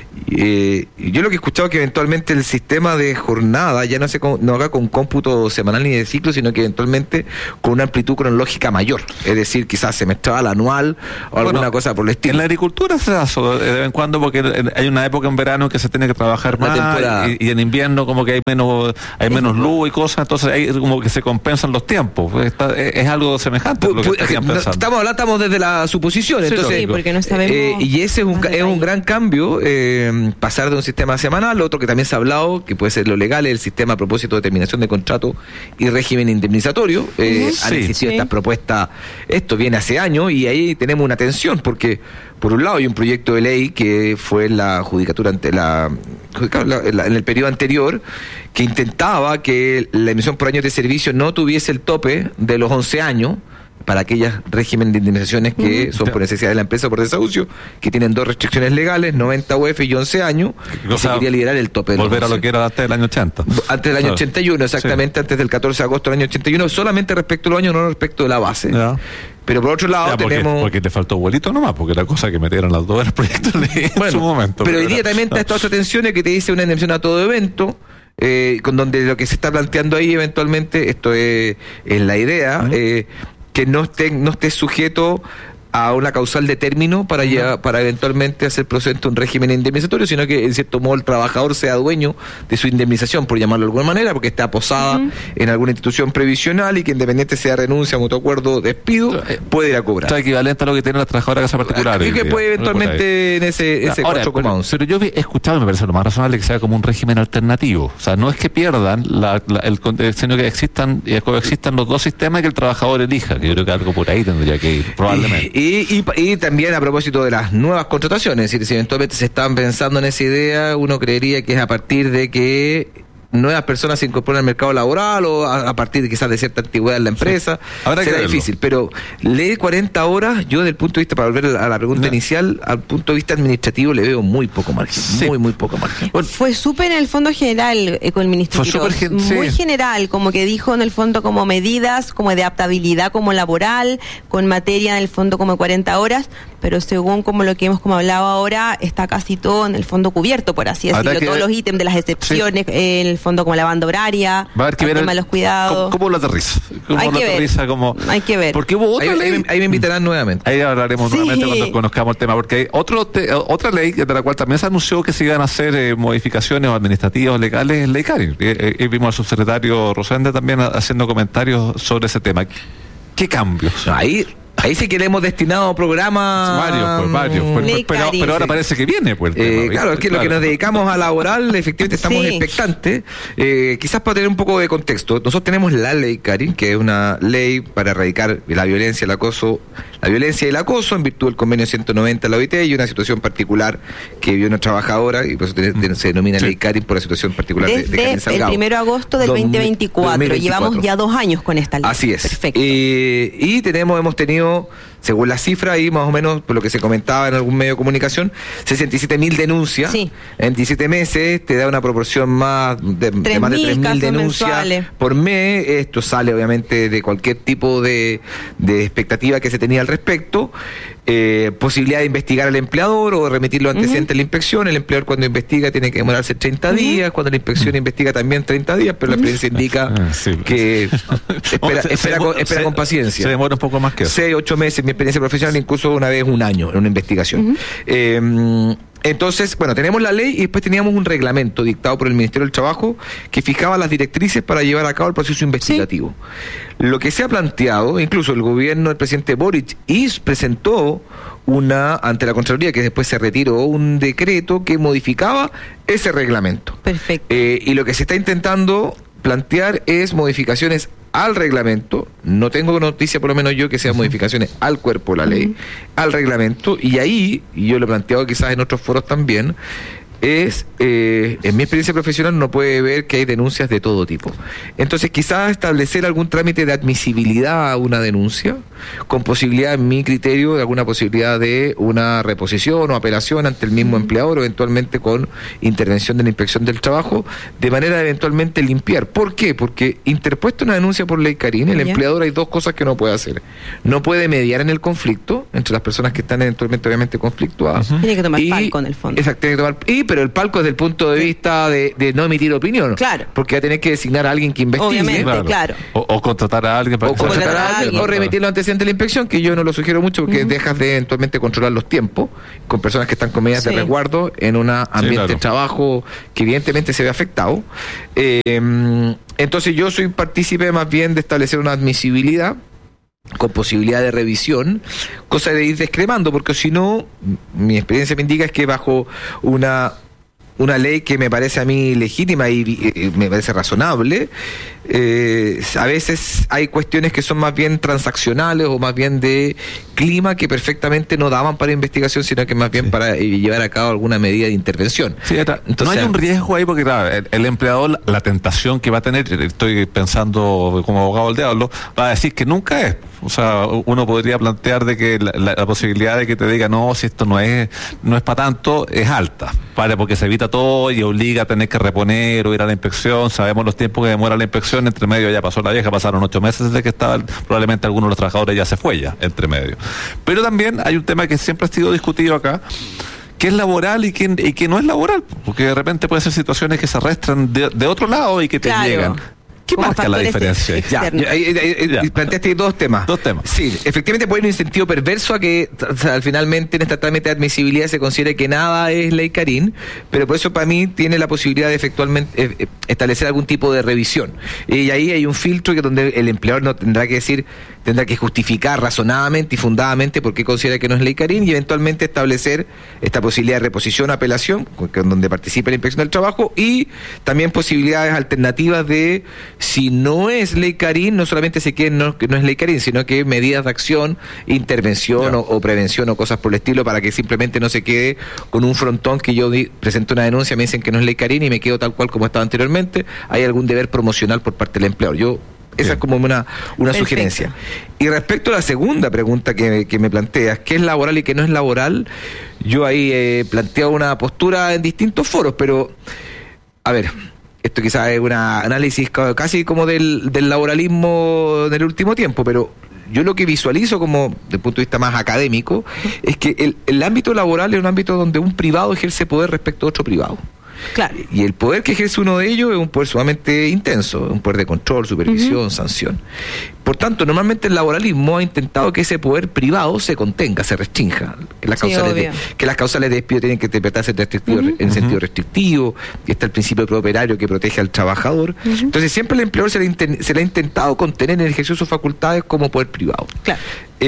Eh, yo lo que he escuchado es que eventualmente el sistema de jornada ya no se con, no haga con cómputo semanal ni de ciclo, sino que eventualmente con una amplitud cronológica mayor. Es decir, quizás semestral, anual o bueno, alguna cosa por el estilo. En la agricultura se da eso de vez en cuando porque hay una época en verano que se tiene que trabajar más y, y en invierno como que hay menos hay menos luz y cosas, entonces hay como que se compensan los tiempos. Está, es algo semejante a lo que estarían pensando. Estamos hablando estamos desde la suposición, sí, entonces sí, porque no sabemos eh, y ese es un, es un gran cambio, eh, pasar de un sistema semanal. Otro que también se ha hablado, que puede ser lo legal, es el sistema a propósito de terminación de contrato y régimen indemnizatorio. Eh, sí, han existido sí. estas propuestas, esto viene hace años y ahí tenemos una tensión, porque por un lado hay un proyecto de ley que fue la judicatura ante la, la, la en el periodo anterior, que intentaba que la emisión por años de servicio no tuviese el tope de los once años para aquellos régimen de indemnizaciones que uh-huh. son por necesidad de la empresa por desahucio, que tienen dos restricciones legales, noventa U F y once años, y se quería liberar el tope de los volver a lo que era antes del año ochenta. Antes del año claro. ochenta y uno, exactamente, sí. antes del catorce de agosto del año ochenta y uno, solamente respecto a los años, no respecto de la base. Ya. Pero por otro lado ya, porque, tenemos... Porque te faltó vuelito nomás, porque la cosa que metieron las dos era el proyecto de ley bueno, en su momento. Pero hoy día también está esta otra tensión que te dice una indemnización a todo evento, eh, con donde lo que se está planteando ahí eventualmente, esto es, es la idea, uh-huh. eh, que no esté, no esté sujeto a una causal de término para uh-huh. ya, para eventualmente hacer procedente un régimen indemnizatorio, sino que en cierto modo el trabajador sea dueño de su indemnización, por llamarlo de alguna manera, porque está posada uh-huh. en alguna institución previsional y que independiente sea renuncia, mutuo acuerdo, despido, puede ir a cobrar. O sea, equivalente a lo que tiene la trabajadora de casa particular. Y que puede eventualmente en ese, ese cuatro coma once. Pero, pero yo he escuchado y me parece lo más razonable que sea como un régimen alternativo. O sea, no es que pierdan, la, la, el, sino que existan, coexistan los dos sistemas y que el trabajador elija, que yo creo que algo por ahí tendría que ir, probablemente. Y, Y, y, y también a propósito de las nuevas contrataciones, es decir, si eventualmente se están pensando en esa idea, uno creería que es a partir de que nuevas personas se incorporan al mercado laboral o a, a partir de quizás de cierta antigüedad en la empresa. Sí. Será difícil, pero ley cuarenta horas, yo desde el punto de vista, para volver a la pregunta no. inicial, al punto de vista administrativo le veo muy poco margen, sí. muy, muy poco margen. Bueno, fue súper en el fondo general eh, con el ministro Quiroz, gen- muy sí. general, como que dijo en el fondo como medidas, como de adaptabilidad como laboral, con materia en el fondo como cuarenta horas, pero según como lo que hemos como hablado ahora, está casi todo en el fondo cubierto, por así decirlo, todos ver... los ítems de las excepciones, sí. eh, en el fondo como la banda horaria, va a haber que el ver tema de los cuidados. ¿Cómo, cómo lo aterriza? ¿Cómo hay lo que aterriza? ver. Como... Hay que ver. Porque hubo otra ahí, ley. Ahí, ahí me invitarán nuevamente. Ahí hablaremos sí. nuevamente cuando conozcamos el tema, porque hay otro te, otra ley de la cual también se anunció que se iban a hacer eh, modificaciones administrativas o legales en ley Karin. Eh, eh, vimos al subsecretario Rosende también haciendo comentarios sobre ese tema. ¿Qué cambios? No, ahí... Ahí sí que le hemos destinado programas... Varios, pues, varios. Pues, pero, pero ahora parece que viene, pues. Eh, tema, claro, es que claro. lo que nos dedicamos a laboral, efectivamente estamos sí. expectantes. Eh, quizás para tener un poco de contexto, nosotros tenemos la ley Karin, que es una ley para erradicar la violencia, el acoso, la violencia y el acoso en virtud del convenio ciento noventa de la O I T y una situación particular que vivió una trabajadora y por eso te, se denomina sí. ley Karin por la situación particular Desde de, de Karin Salgado. El primero de agosto del veinte veinticuatro. dos mil veinticuatro. Llevamos ya dos años con esta ley. Así es. Perfecto. Eh, y tenemos, hemos tenido, según la cifra ahí más o menos, por lo que se comentaba en algún medio de comunicación, sesenta y siete mil denuncias. Sí. En diecisiete meses te da una proporción más de, de más de tres mil denuncias mensuales por mes. Esto sale obviamente de cualquier tipo de, de expectativa que se tenía al respecto. eh, posibilidad de investigar al empleador o remitir los antecedentes uh-huh. a la inspección. El empleador cuando investiga tiene que demorarse treinta uh-huh. días, cuando la inspección uh-huh. investiga también treinta días, pero uh-huh. la experiencia indica ah, sí, que espera, se, espera, se, con, espera se, con paciencia. Se demora un poco más que eso. Seis, ocho meses, mi experiencia profesional, incluso una vez un año en una investigación. Uh-huh. Eh, Entonces, bueno, tenemos la ley y después teníamos un reglamento dictado por el Ministerio del Trabajo que fijaba las directrices para llevar a cabo el proceso investigativo. Sí. Lo que se ha planteado, incluso el gobierno del presidente Boric y presentó una ante la Contraloría, que después se retiró, un decreto que modificaba ese reglamento. Perfecto. Eh, y lo que se está intentando plantear es modificaciones al reglamento. No tengo noticia, por lo menos yo, que sean modificaciones al cuerpo de la ley, uh-huh. al reglamento, y ahí, y yo lo he planteado quizás en otros foros también, es, eh, en mi experiencia profesional no puede ver que hay denuncias de todo tipo. Entonces quizás establecer algún trámite de admisibilidad a una denuncia, con posibilidad, en mi criterio, de alguna posibilidad de una reposición o apelación ante el mismo empleador, o eventualmente con intervención de la Inspección del Trabajo, de manera de eventualmente limpiar. ¿Por qué? Porque interpuesta una denuncia por ley Carín, el ¿Ya? empleador hay dos cosas que no puede hacer. No puede mediar en el conflicto entre las personas que están eventualmente obviamente conflictuadas. Uh-huh. Tiene que tomar y, palco en el fondo. Exacto, tiene que tomar, y pero el palco desde el punto de vista de, de no emitir opinión. Claro. Porque va a tener que designar a alguien que investigue. Obviamente, claro. claro. O, o contratar a alguien para o contratar a alguien, o remitir los antecedentes de la inspección, que yo no lo sugiero mucho porque uh-huh. dejas de eventualmente controlar los tiempos con personas que están con medidas sí. de resguardo en un ambiente sí, claro. de trabajo que evidentemente se ve afectado. Eh, entonces yo soy partícipe más bien de establecer una admisibilidad con posibilidad de revisión, cosa de ir descremando, porque si no, mi experiencia me indica es que bajo una una ley que me parece a mí legítima y, y me parece razonable, eh, a veces hay cuestiones que son más bien transaccionales o más bien de clima que perfectamente no daban para investigación, sino que más bien sí. para eh, llevar a cabo alguna medida de intervención. Sí, entonces, no hay un riesgo ahí porque claro, el, el empleador, la, la tentación que va a tener, estoy pensando como abogado del diablo, va a decir que nunca es. O sea, uno podría plantear de que la, la, la posibilidad de que te diga no, si esto no es no es para tanto, es alta, ¿vale? Porque se evita todo y obliga a tener que reponer o ir a la inspección. Sabemos los tiempos que demora la inspección, entre medio ya pasó la vieja, pasaron ocho meses desde que estaba, probablemente algunos de los trabajadores ya se fue ya, entre medio. Pero también hay un tema que siempre ha sido discutido acá, que es laboral y que, y que no es laboral, porque de repente pueden ser situaciones que se arrastran de, de otro lado y que te claro. llegan. ¿Qué marca la diferencia? Ya, ya, ya, ya, planteaste dos temas. Dos temas. Sí, efectivamente puede haber un incentivo perverso a que o sea, finalmente en esta trámite de admisibilidad se considere que nada es ley Carín, pero por eso para mí tiene la posibilidad de efectualmente eh, establecer algún tipo de revisión. Y ahí hay un filtro que donde el empleador no tendrá que decir, tendrá que justificar razonadamente y fundadamente por qué considera que no es ley Carín y eventualmente establecer esta posibilidad de reposición, apelación, donde participe la Inspección del Trabajo, y también posibilidades alternativas de si no es ley Carín, no solamente se quede no, que no es ley Carín, sino que medidas de acción, intervención o, o prevención o cosas por el estilo, para que simplemente no se quede con un frontón que yo di, presento una denuncia, me dicen que no es ley Carín y me quedo tal cual como estaba anteriormente. Hay algún deber promocional por parte del empleador. Yo Esa Bien. es como una, una sugerencia. Y respecto a la segunda pregunta que, que me planteas, ¿qué es laboral y qué no es laboral? Yo ahí he planteado una postura en distintos foros, pero, a ver, esto quizás es un análisis casi como del, del laboralismo del último tiempo, pero yo lo que visualizo como, desde el punto de vista más académico, es que el, el ámbito laboral es un ámbito donde un privado ejerce poder respecto a otro privado. Claro. Y el poder que ejerce uno de ellos es un poder sumamente intenso, un poder de control, supervisión, uh-huh. sanción. Por tanto, normalmente el laboralismo ha intentado que ese poder privado se contenga, se restrinja, que las, sí, causales, de, que las causales de despido tienen que interpretarse restrictivo, uh-huh. en sentido restrictivo, y está el principio prooperario que protege al trabajador. Uh-huh. Entonces siempre el empleador se le, inten, se le ha intentado contener en el ejercicio de sus facultades como poder privado. Claro.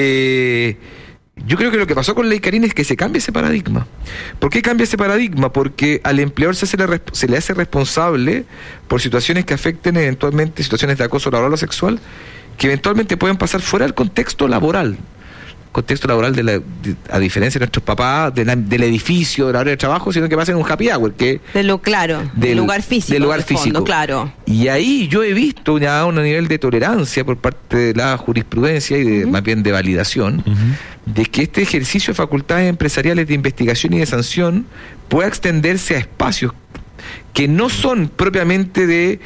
Eh... Yo creo que lo que pasó con Ley Carín es que se cambia ese paradigma. ¿Por qué cambia ese paradigma? Porque al empleador se, hace le, se le hace responsable por situaciones que afecten eventualmente situaciones de acoso laboral o sexual, que eventualmente pueden pasar fuera del contexto laboral. Contexto laboral, de la, de, a diferencia de nuestros papás, de la, del edificio, de la hora de trabajo, sino que pasen un happy hour. Que de lo claro, del, del lugar físico. Del lugar de físico, fondo, claro. Y ahí yo he visto ya un nivel de tolerancia por parte de la jurisprudencia y de, uh-huh. más bien de validación, uh-huh. de que este ejercicio de facultades empresariales de investigación y de sanción pueda extenderse a espacios que no son propiamente de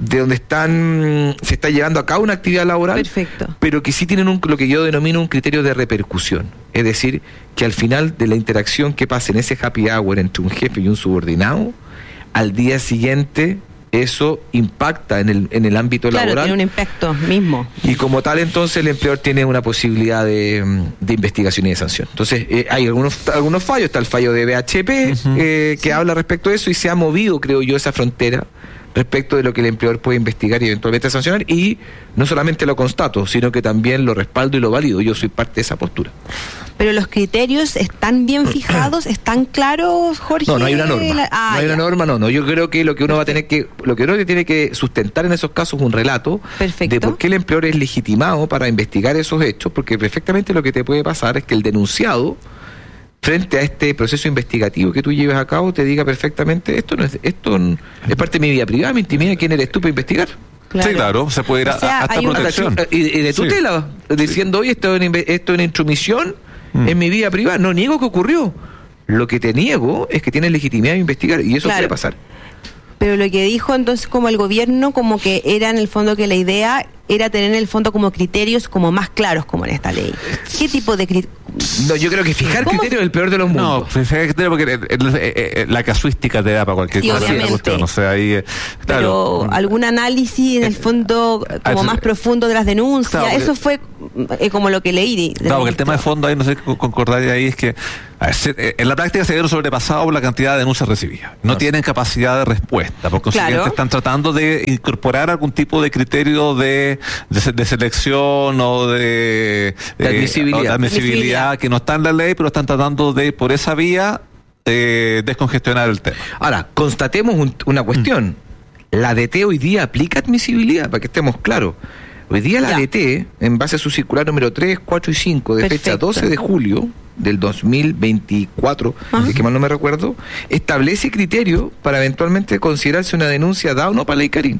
de donde están se está llevando a cabo una actividad laboral, perfecto, pero que sí tienen un, lo que yo denomino un criterio de repercusión. Es decir, que al final de la interacción que pasa en ese happy hour entre un jefe y un subordinado, al día siguiente eso impacta en el, en el ámbito claro, laboral. Tiene un impacto mismo. Y como tal, entonces, el empleador tiene una posibilidad de, de investigación y de sanción. Entonces, eh, hay algunos algunos fallos. Está el fallo de B H P, uh-huh. eh, que sí. habla respecto de eso, y se ha movido, creo yo, esa frontera respecto de lo que el empleador puede investigar y eventualmente sancionar, y no solamente lo constato, sino que también lo respaldo y lo valido. Yo soy parte de esa postura. Pero los criterios están bien fijados, están claros, Jorge. No, no hay una norma. La... Ah, no hay ya. una norma, no, no. Yo creo que lo que uno va a tener que, lo que uno tiene que sustentar en esos casos es un relato Perfecto. de por qué el empleador es legitimado para investigar esos hechos, porque perfectamente lo que te puede pasar es que el denunciado, frente a este proceso investigativo que tú lleves a cabo, te diga perfectamente, esto no es, esto es parte de mi vida privada, mi intimidad, ¿quién eres tú para investigar? Claro. Sí, claro, se puede ir a, o sea, hasta protección. Una, y, y de tutela, sí. diciendo, oye, esto es una, esto es una intromisión mm. en mi vida privada. No niego que ocurrió. Lo que te niego es que tienes legitimidad de investigar, y eso claro. puede pasar. Pero lo que dijo entonces como el gobierno, como que era en el fondo que la idea era tener en el fondo como criterios como más claros como en esta ley. ¿Qué tipo de criterios? No, yo creo que fijar criterios es el peor de los mundos. No, fijar criterios porque el, el, el, la casuística te da para cualquier sí, cosa. Obviamente. O sea, ahí, claro. Pero algún análisis en el fondo como más profundo de las denuncias, claro, eso fue eh, como lo que leí. Claro, porque el tema de fondo ahí, no sé si concordar ahí, es que a ver, se, en la práctica se vieron sobrepasados por la cantidad de denuncias recibidas. No, no tienen capacidad de respuesta, por consiguiente claro. están tratando de incorporar algún tipo de criterio de, de, de selección o de, de admisibilidad, o de admisibilidad que no está en la ley, pero están tratando de, por esa vía, eh, descongestionar el tema. Ahora, constatemos un, una cuestión. Mm. La D T hoy día aplica admisibilidad, para que estemos claros. Hoy día la ya. D T, en base a su circular número tres, cuatro y cinco, de Perfecto. fecha doce de julio del dos mil veinticuatro, uh-huh. que mal no me recuerdo, establece criterios para eventualmente considerarse una denuncia dada o no para la Icarín.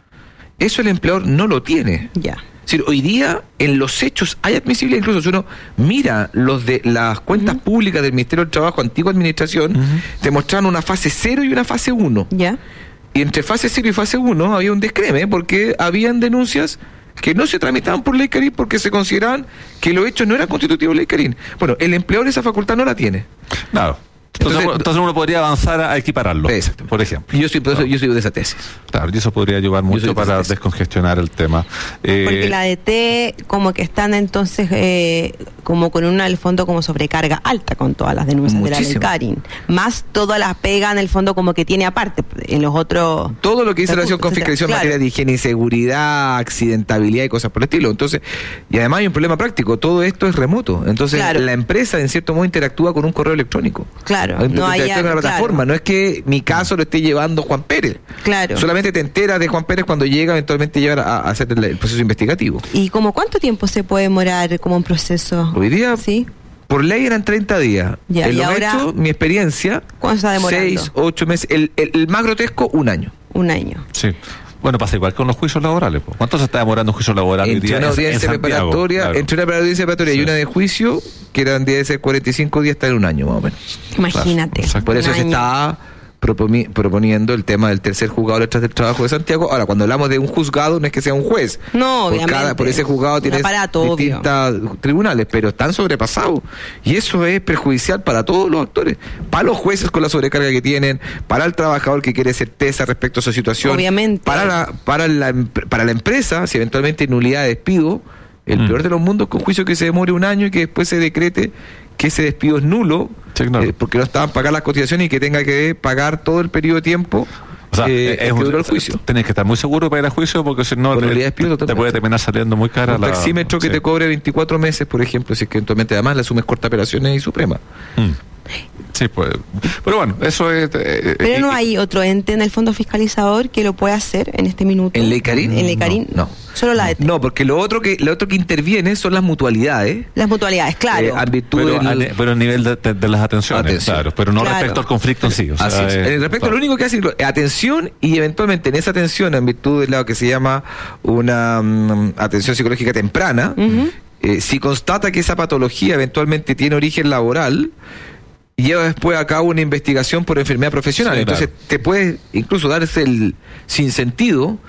Eso el empleador no lo tiene. Ya. Es decir, hoy día en los hechos hay admisibilidad. Incluso si uno mira los de las cuentas uh-huh. públicas del Ministerio del Trabajo, antigua administración, uh-huh. te mostraron una fase cero y una fase uno. Ya. Y entre fase cero y fase uno había un descreme porque habían denuncias que no se tramitaban por ley Carín porque se consideraban que los hechos no eran constitutivos de ley Carín. Bueno, el empleador esa facultad no la tiene. Claro. Entonces, entonces, entonces uno podría avanzar a equipararlo, exacto. por ejemplo. Yo soy, por eso, yo soy de esa tesis. Claro, y eso podría ayudar mucho para de descongestionar el tema. Eh, Porque la D T como que están entonces eh, como con una, el fondo como sobrecarga alta con todas las denuncias muchísimo. de la ley Carín. Más todas las pega en el fondo como que tiene aparte en los otros... Todo lo que dice relación con fiscalización en claro. materia de higiene y seguridad, accidentabilidad y cosas por el estilo. Entonces, y además hay un problema práctico, todo esto es remoto. Entonces, claro. la empresa en cierto modo interactúa con un correo electrónico. Claro, hay, no hay una plataforma, claro. no es que mi caso lo esté llevando Juan Pérez. Claro. Solamente te enteras de Juan Pérez cuando llega eventualmente llegar a, a hacer el, el proceso investigativo. ¿Y como cuánto tiempo se puede demorar como un proceso? Hoy día, ¿sí? por ley eran treinta días. Ya, en y lo ahora, hecho, mi experiencia, ¿cuánto está demorando? seis, ocho meses. El, el, el más grotesco, un año. Un año. Sí. Bueno, pasa igual con los juicios laborales. ¿Po? ¿Cuánto se está demorando un juicio laboral entre hoy día? Una audiencia en preparatoria, claro. Entre una audiencia preparatoria sí. y una de juicio, que eran de ese cuarenta y cinco días hasta en un año más o menos. Imagínate. Claro. Por eso se está proponiendo el tema del tercer juzgado de letras del trabajo de Santiago. Ahora, cuando hablamos de un juzgado, no es que sea un juez. No, por obviamente. Cada, por ese juzgado tiene distintos tribunales, pero están sobrepasados. Y eso es perjudicial para todos los actores. Para los jueces con la sobrecarga que tienen, para el trabajador que quiere certeza respecto a su situación. Obviamente. Para la, para la, para la empresa, si eventualmente hay nulidad de despido, el mm. peor de los mundos con juicio que se demore un año y que después se decrete que ese despido es nulo, sí, claro. eh, porque no estaban pagadas las cotizaciones y que tenga que pagar todo el periodo de tiempo. O sea, eh, es que duró un, el juicio. Tenés que estar muy seguro para ir a juicio porque si no te, te, te puede terminar saliendo muy cara. Un la taxímetro que sí. te cobre veinticuatro meses, por ejemplo, si es que eventualmente además le asumes corta operaciones y suprema. Mm. Sí, pues. Pero bueno, eso es. Eh, Pero eh, no hay otro ente en el fondo fiscalizador que lo pueda hacer en este minuto. ¿En Ley Carín? En Ley Carín, no. no. Solo la D T. No, porque lo otro que lo otro que interviene son las mutualidades. Las mutualidades, claro. Eh, pero, del... a, pero a nivel de, de, de las atenciones, atención. claro. Pero no claro. respecto al conflicto en sí. O sea, Así es. Eh, en respecto, claro. lo único que hace es atención y eventualmente en esa atención, en virtud del lado que se llama una um, atención psicológica temprana, uh-huh. eh, si constata que esa patología eventualmente tiene origen laboral, lleva después a cabo una investigación por enfermedad profesional. Sí, Entonces claro. te puede incluso darse el sinsentido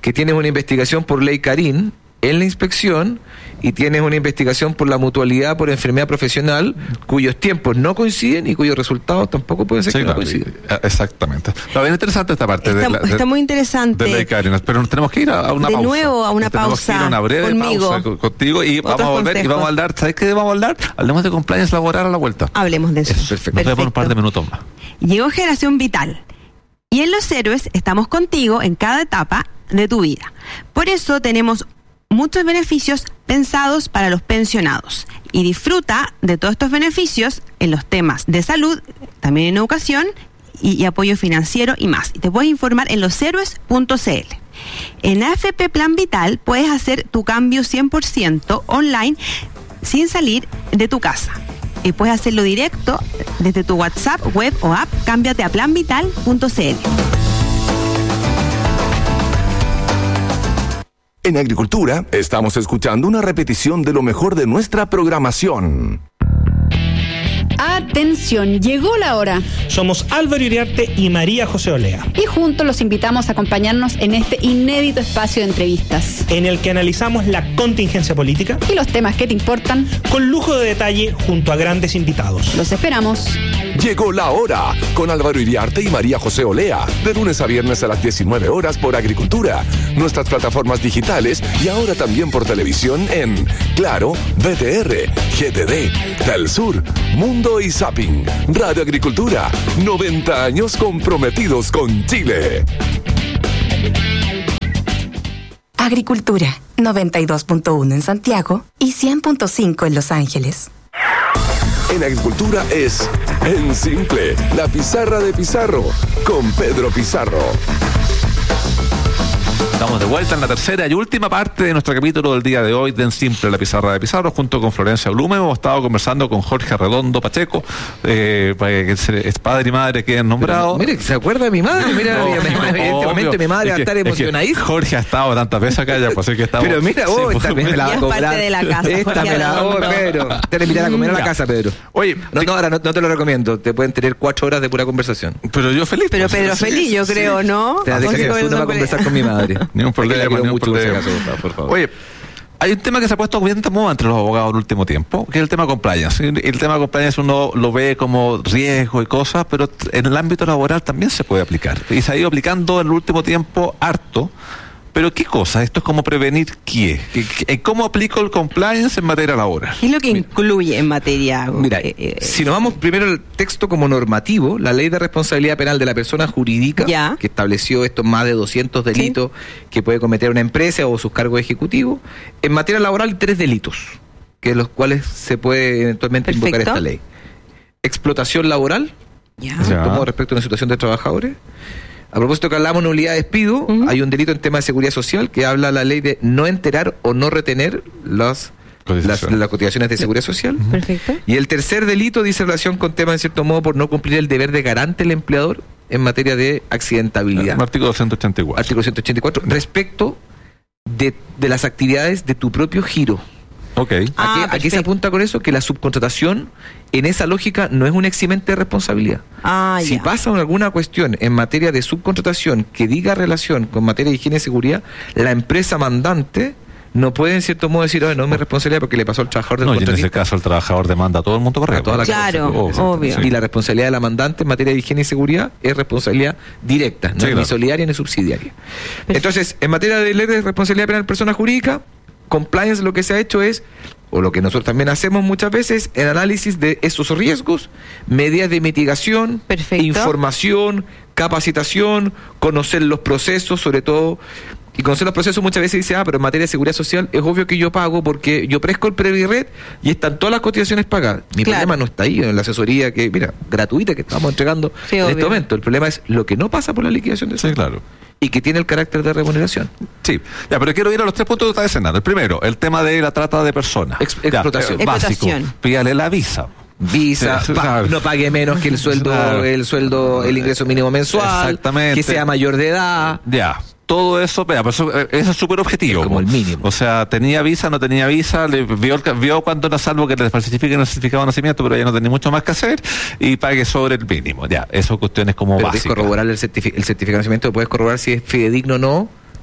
que tienes una investigación por ley Carín en la inspección y tienes una investigación por la mutualidad por enfermedad profesional cuyos tiempos no coinciden y cuyos resultados tampoco pueden ser sí, que claro, no coinciden. Exactamente. Está bien interesante esta parte. Está, de la, de, está muy interesante. De ley Carín, pero nos tenemos que ir a, a una de pausa. De nuevo a una tenemos pausa. Que ir a una breve conmigo. pausa contigo y vamos a volver consejos. Y vamos a hablar. ¿Sabes qué vamos a hablar? Hablemos de compliance laboral a la vuelta. Hablemos de eso. eso perfecto. Nos vemos en un par de minutos más. Llegó Generación Vital. Y en Los Héroes estamos contigo en cada etapa de tu vida. Por eso tenemos muchos beneficios pensados para los pensionados. Y disfruta de todos estos beneficios en los temas de salud, también en educación y, y apoyo financiero y más. Y te puedes informar en los héroes punto c l. En A F P Plan Vital puedes hacer tu cambio cien por ciento online sin salir de tu casa. Y puedes hacerlo directo desde tu WhatsApp, web o app. Cámbiate a plan vital punto c l. En Agricultura, estamos escuchando una repetición de lo mejor de nuestra programación. Atención, llegó la hora. Somos Álvaro Iriarte y María José Olea. Y juntos los invitamos a acompañarnos en este inédito espacio de entrevistas, en el que analizamos la contingencia política y los temas que te importan, con lujo de detalle junto a grandes invitados. Los esperamos. Llegó la hora, con Álvaro Iriarte y María José Olea, de lunes a viernes a las diecinueve horas por Agricultura, nuestras plataformas digitales y ahora también por televisión en Claro, B T R, G T D, Telsur, Mundo y Zapping. Radio Agricultura, noventa años comprometidos con Chile. Agricultura, noventa y dos punto uno en Santiago y cien punto cinco en Los Ángeles. En Agricultura es En Simple, la pizarra de Pizarro, con Pedro Pizarro. Estamos de vuelta en la tercera y última parte de nuestro capítulo del día de hoy de En Simple, la pizarra de Pizarro, junto con Florencia Blume. Hemos estado conversando con Jorge Redondo Pacheco, eh, que es padre y madre que han nombrado. Pero, mire, ¿se acuerda de mi madre? Mira, no, en este momento mi madre va a estar emocionadísima. Jorge ha estado tantas veces acá ya, pues es que estamos. Pero mira, vos, sí, esta me la va a cobrar. Parte de la casa. Esta me la voy, Pedro. Te la invitan a comer a la casa, Pedro. Oye, no, no, ahora no, no te lo recomiendo. Te pueden tener cuatro horas de pura conversación. Pero yo feliz. Pero Pedro sí, feliz, yo sí, creo, ¿no? Te la dejas que tú no vas a conversar con mi madre. Ni un problema. Mucho caso, por favor. Oye, hay un tema que se ha puesto bien de moda entre los abogados en el último tiempo, que es el tema compliance. El tema compliance uno lo ve como riesgo y cosas, pero en el ámbito laboral también se puede aplicar. Y se ha ido aplicando en el último tiempo harto. Pero ¿qué cosa? Esto es como prevenir qué. ¿Cómo aplico el compliance en materia laboral? ¿Qué es lo que incluye en materia? Mira, eh, si nos vamos primero al texto como normativo, la Ley de Responsabilidad Penal de la Persona Jurídica, ya, que estableció estos más de doscientos delitos, ¿sí?, que puede cometer una empresa o sus cargos ejecutivos. En materia laboral hay tres delitos, que los cuales se puede eventualmente Perfecto. invocar esta ley. Explotación laboral, ya, en cierto modo, respecto a una situación de trabajadores. A propósito que hablamos de nulidad de despido, uh-huh, hay un delito en tema de seguridad social que habla la ley de no enterar o no retener las, las, las cotizaciones de seguridad social. Uh-huh. Perfecto. Y el tercer delito dice relación con temas, en cierto modo, por no cumplir el deber de garante del empleador en materia de accidentabilidad. El artículo ciento ochenta y cuatro. Artículo ciento ochenta y cuatro, respecto de, de las actividades de tu propio giro. Okay. Ah, ¿A, qué, ¿A qué se apunta con eso? Que la subcontratación, en esa lógica, no es un eximente de responsabilidad. Ah, si ya. pasa alguna cuestión en materia de subcontratación que diga relación con materia de higiene y seguridad, la empresa mandante no puede, en cierto modo, decir, oh, no es mi responsabilidad porque le pasó al trabajador del no, contratista. Y en ese caso el trabajador demanda a todo el mundo correcto. Toda la claro, cosa, obvio. Y la responsabilidad de la mandante en materia de higiene y seguridad es responsabilidad directa, no sí, es claro, ni solidaria ni subsidiaria. Perfecto. Entonces, en materia de ley de responsabilidad penal persona jurídica, compliance lo que se ha hecho es, o lo que nosotros también hacemos muchas veces, el análisis de esos riesgos, medidas de mitigación, Perfecto. información, capacitación, conocer los procesos, sobre todo, y conocer los procesos muchas veces dice, ah, pero en materia de seguridad social es obvio que yo pago porque yo presco el Previred y están todas las cotizaciones pagadas. Mi claro. problema no está ahí, en la asesoría que, mira, gratuita que estamos entregando sí, en obvio. este momento. El problema es lo que no pasa por la liquidación de sí, claro. y que tiene el carácter de remuneración. Sí, ya, pero quiero ir a los tres puntos que está escenando. El primero, el tema de la trata de personas. Ex- explotación. Ya, eh, básico. Explotación. Pídale la visa. Visa, Sí, pa- claro. no pague menos que el sueldo, Claro. el sueldo, el ingreso mínimo mensual, Exactamente. que sea mayor de edad. Ya. Todo eso, vea, pues eso, eso es súper objetivo. Es como el mínimo. O sea, tenía visa, no tenía visa, le vio, el- vio cuánto era salvo que le falsifiquen el certificado de nacimiento, pero ya no tenía mucho más que hacer y pague sobre el mínimo. Ya, eso cuestiones como Pero básicas. puedes corroborar el, certifi- el certificado de nacimiento, puedes corroborar si es fidedigno o no,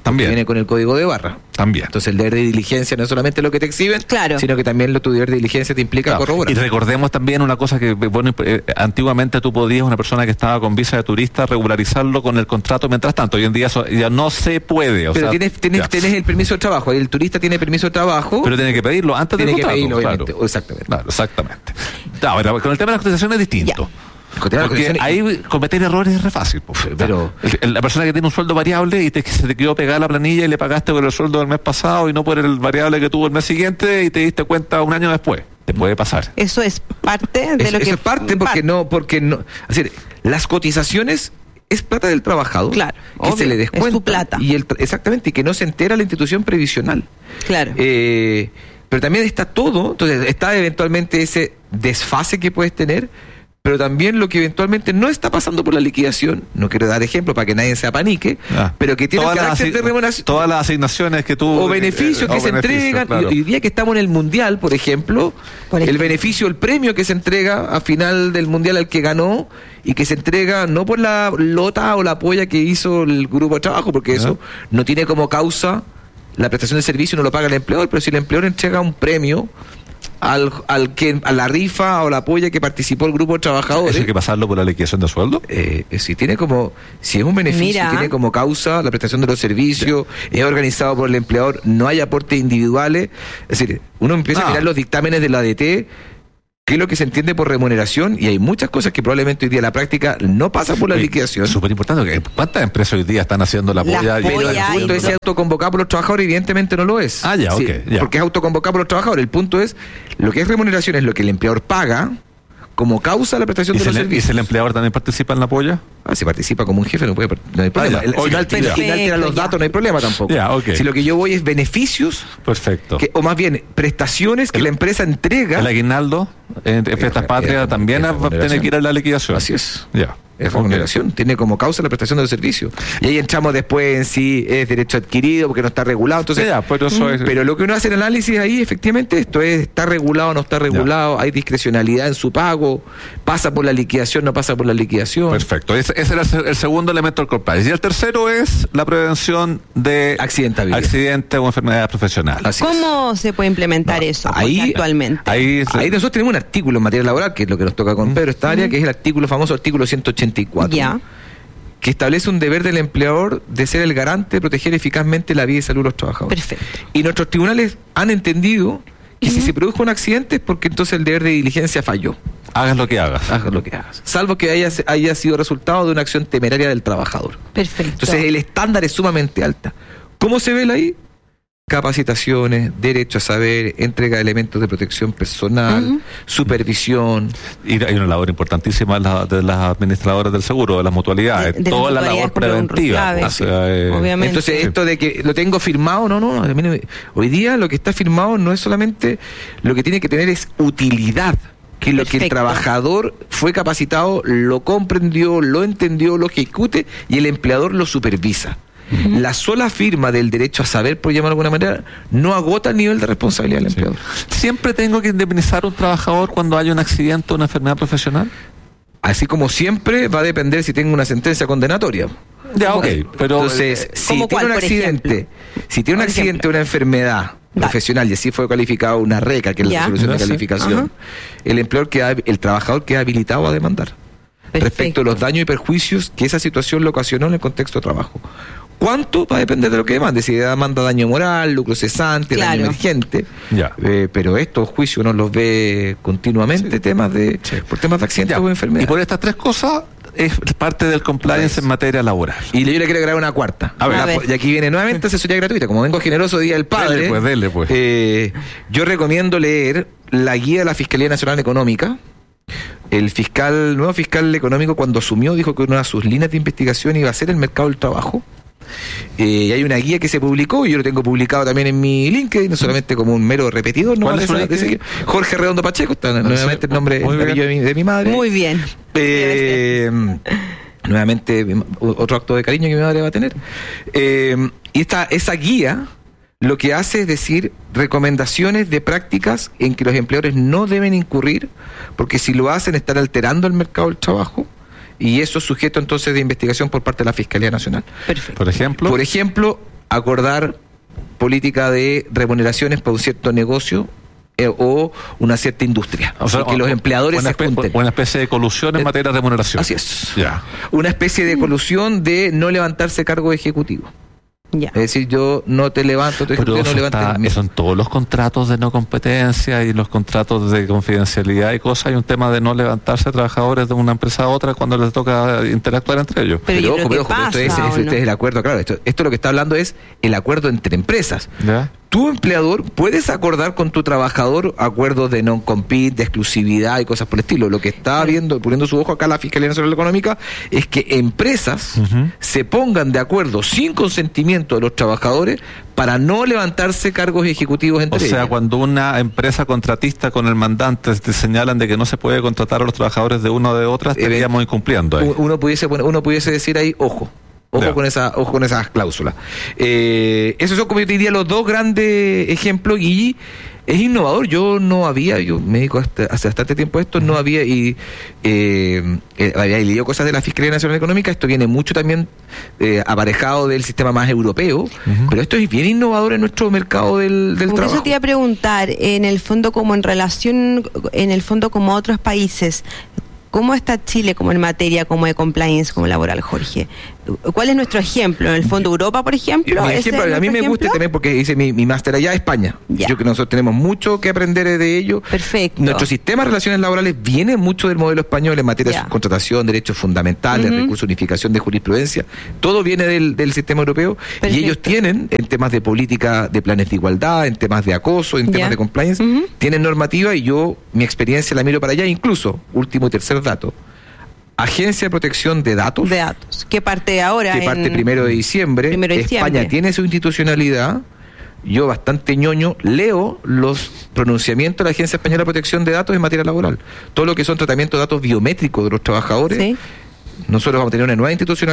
También. Viene con el código de barra. También. Entonces el deber de diligencia no es solamente lo que te exhiben, claro, sino que también lo, tu deber de diligencia te implica claro. corroborar. Y recordemos también una cosa que, bueno, eh, antiguamente tú podías, una persona que estaba con visa de turista, regularizarlo con el contrato mientras tanto. Hoy en día eso ya no se puede. O Pero sea, tienes, tienes, tienes el permiso de trabajo, el turista tiene permiso de trabajo. Pero tiene que pedirlo antes del tiene contrato. que pedirlo, obviamente. Claro. Exactamente. Claro, exactamente. Ahora, con el tema de la cotización es distinto. Ya. Porque ahí cometer errores es re fácil. Pues, pero el, la persona que tiene un sueldo variable y te, se te quedó pegada la planilla y le pagaste por el sueldo del mes pasado y no por el variable que tuvo el mes siguiente y te diste cuenta un año después. Te puede pasar. Eso es parte de eso, lo que... Eso es parte porque parte. no, porque no... Es decir, las cotizaciones es plata del trabajador. Claro. Que obvio, se le descuenta. Es su plata. Y el, exactamente, y que no se entera la institución previsional. Claro. Eh, pero también está todo, entonces está eventualmente ese desfase que puedes tener, pero también lo que eventualmente no está pasando por la liquidación, no quiero dar ejemplo para que nadie se apanique, ah, pero que tiene el carácter de remuneración. Todas las asignaciones que tú... O beneficios eh, que o se beneficio, entregan. Claro. Y hoy día que estamos en el Mundial, por ejemplo, por el beneficio, el premio que se entrega a final del Mundial al que ganó, y que se entrega no por la lota o la polla que hizo el grupo de trabajo, porque eso ¿Ah? no tiene como causa la prestación de servicio, no lo paga el empleador, pero si el empleador entrega un premio Al, al que a la rifa o la polla que participó el grupo de trabajadores. ¿Eso hay que pasarlo por la liquidación de sueldo? Eh, si tiene como, si es un beneficio, Mira. tiene como causa la prestación de los servicios, sí. es organizado por el empleador, no hay aportes individuales. Es decir, uno empieza ah. a mirar los dictámenes de la A D T, qué es lo que se entiende por remuneración, y hay muchas cosas que probablemente hoy día la práctica no pasa por la Oye, liquidación. Es súper importante, ¿cuántas empresas hoy día están haciendo la polla? Pero el punto es autoconvocado por los trabajadores, evidentemente no lo es. Ah, ya, sí, ok. Ya. Porque es autoconvocado por los trabajadores. El punto es, lo que es remuneración es lo que el empleador paga como causa la prestación de los le, servicios. ¿Y si el empleador también participa en la polla? Ah, si participa como un jefe no, puede, no hay problema. Ah, el, si al final tira los datos no hay problema tampoco. Ya, okay. Si lo que yo voy es beneficios, perfecto. Que, o más bien prestaciones que el, la empresa entrega. El aguinaldo en fiestas patrias también va a tener que ir a la liquidación. Así es. Ya. Es remuneración, okay. tiene como causa la prestación del servicio. Y ahí entramos después en si es derecho adquirido porque no está regulado. Entonces, ya, pero, eso es... pero lo que uno hace en el análisis ahí, efectivamente, esto es, está regulado o no está regulado, ya. hay discrecionalidad en su pago, pasa por la liquidación, no pasa por la liquidación. Perfecto, ese, ese era el segundo elemento del compliance. Y el tercero es la prevención de accidente o enfermedad profesional. Así ¿Cómo es. se puede implementar no, eso ahí, actualmente? Ahí, ahí nosotros tenemos un artículo en materia laboral, que es lo que nos toca con Pedro esta área, mm. que es el artículo famoso artículo ciento ochenta y cuatro. Ya. Que establece un deber del empleador de ser el garante de proteger eficazmente la vida y salud de los trabajadores. Perfecto. Y nuestros tribunales han entendido que uh-huh. si se produjo un accidente es porque entonces el deber de diligencia falló. Hagas lo que hagas. Hagas lo que hagas. Salvo que haya, haya sido resultado de una acción temeraria del trabajador. Perfecto. Entonces el estándar es sumamente alta. ¿Cómo se ve ahí? Capacitaciones, derecho a saber, entrega de elementos de protección personal, uh-huh. supervisión. Y hay una labor importantísima de, la, de las administradoras del seguro, de las mutualidades, de, de toda las la labor preventiva. Clave, o sea, eh, obviamente. Entonces, sí. esto de que lo tengo firmado, no, no, hoy día lo que está firmado no es solamente, lo que tiene que tener es utilidad. Que lo Perfecto. que el trabajador fue capacitado, lo comprendió, lo entendió, lo ejecute y el empleador lo supervisa. Uh-huh. La sola firma del derecho a saber, por llamarlo de alguna manera, no agota el nivel de responsabilidad del sí. empleador. ¿Siempre tengo que indemnizar a un trabajador cuando haya un accidente o una enfermedad profesional? Así como siempre, va a depender si tengo una sentencia condenatoria. Ya, ok. Pero, Entonces, eh, si tiene un accidente, si tiene un accidente o una enfermedad profesional, y así fue calificado una RECA, que es la resolución de calificación, uh-huh. el empleador queda, el trabajador queda habilitado a demandar. Perfecto. Respecto a los daños y perjuicios que esa situación le ocasionó en el contexto de trabajo. ¿Cuánto? Va a depender de lo que demande. Si demanda daño moral, lucro cesante, claro. daño emergente. Ya. Eh, pero estos juicios uno los ve continuamente, sí. temas de sí. por temas de accidentes o enfermedades. Y por estas tres cosas es parte del compliance en materia laboral. Y yo le quiero agregar una cuarta. A ver. A ver. Y aquí viene nuevamente asesoría gratuita. Como vengo generoso Día del Padre, dele pues, dele pues. Eh, yo recomiendo leer la guía de la Fiscalía Nacional Económica. El fiscal, nuevo fiscal económico, cuando asumió, dijo que una de sus líneas de investigación iba a ser el mercado del trabajo. Eh, y hay una guía que se publicó, y yo lo tengo publicado también en mi LinkedIn, no solamente como un mero repetidor, ¿no? ¿Cuál es ese? Jorge Redondo Pacheco, está no nuevamente sé. el nombre de mi, de mi madre. Muy bien. Eh, nuevamente, otro acto de cariño que mi madre va a tener. Eh, y esta, esa guía lo que hace es decir recomendaciones de prácticas en que los empleadores no deben incurrir, porque si lo hacen están alterando el mercado del trabajo. Y eso es sujeto entonces de investigación por parte de la Fiscalía Nacional. Perfecto. Por ejemplo. Por ejemplo, acordar política de remuneraciones para un cierto negocio eh, o una cierta industria. O sea, que los empleadores una se junten. Una especie de colusión en eh, materia de remuneración. Así es. Ya. Una especie de colusión de no levantarse cargo ejecutivo. Ya. Es decir, yo no te levanto, tu Pero no eso, levantes está, eso en todos los contratos de no competencia y los contratos de confidencialidad y cosas, hay un tema de no levantarse trabajadores de una empresa a otra cuando les toca interactuar entre ellos. Pero, pero ojo, pero ojo, pasa, esto es, es, no? es el acuerdo, claro, esto, esto lo que está hablando es el acuerdo entre empresas. ¿Ya? Tu empleador puedes acordar con tu trabajador acuerdos de non-compete, de exclusividad y cosas por el estilo. Lo que está viendo, poniendo su ojo acá la Fiscalía Nacional Económica, es que empresas uh-huh. se pongan de acuerdo sin consentimiento de los trabajadores para no levantarse cargos ejecutivos entre ellos. O sea, cuando una empresa contratista con el mandante te señalan de que no se puede contratar a los trabajadores de una o de otra, estaríamos eh, incumpliendo ahí. Uno pudiese, uno pudiese decir ahí, ojo. Ojo yeah. con esa, ojo con esas cláusulas. Eh, esos son, como yo te diría, los dos grandes ejemplos, y es innovador. Yo no había, yo me dedico hasta, hace bastante tiempo a esto, uh-huh. no había, y eh, eh, había leído cosas de la Fiscalía Nacional Económica. Esto viene mucho también eh, aparejado del sistema más europeo, uh-huh. pero esto es bien innovador en nuestro mercado del, del como trabajo. Eso te iba a preguntar, en el fondo, como en relación, en el fondo como a otros países, ¿cómo está Chile como en materia como de compliance, como laboral, Jorge? ¿Cuál es nuestro ejemplo? ¿En el fondo Europa, por ejemplo? Mi ejemplo, a mí me gusta también porque hice mi, mi máster allá, España. Ya. Yo creo que nosotros tenemos mucho que aprender de ello. Perfecto. Nuestro sistema de relaciones laborales viene mucho del modelo español en materia ya. de subcontratación, derechos fundamentales, uh-huh. recursos, unificación de jurisprudencia. Todo viene del, del sistema europeo. Perfecto. Y ellos tienen, en temas de política, de planes de igualdad, en temas de acoso, en ya. temas de compliance, uh-huh. tienen normativa, y yo mi experiencia la miro para allá. Incluso, último y tercer dato, Agencia de Protección de Datos. De datos. ¿Qué parte ahora? Que parte en... primero de diciembre. Primero de España diciembre. tiene su institucionalidad. Yo, bastante ñoño, leo los pronunciamientos de la Agencia Española de Protección de Datos en materia laboral. Todo lo que son tratamientos de datos biométricos de los trabajadores. ¿Sí? Nosotros vamos a tener una nueva institucionalidad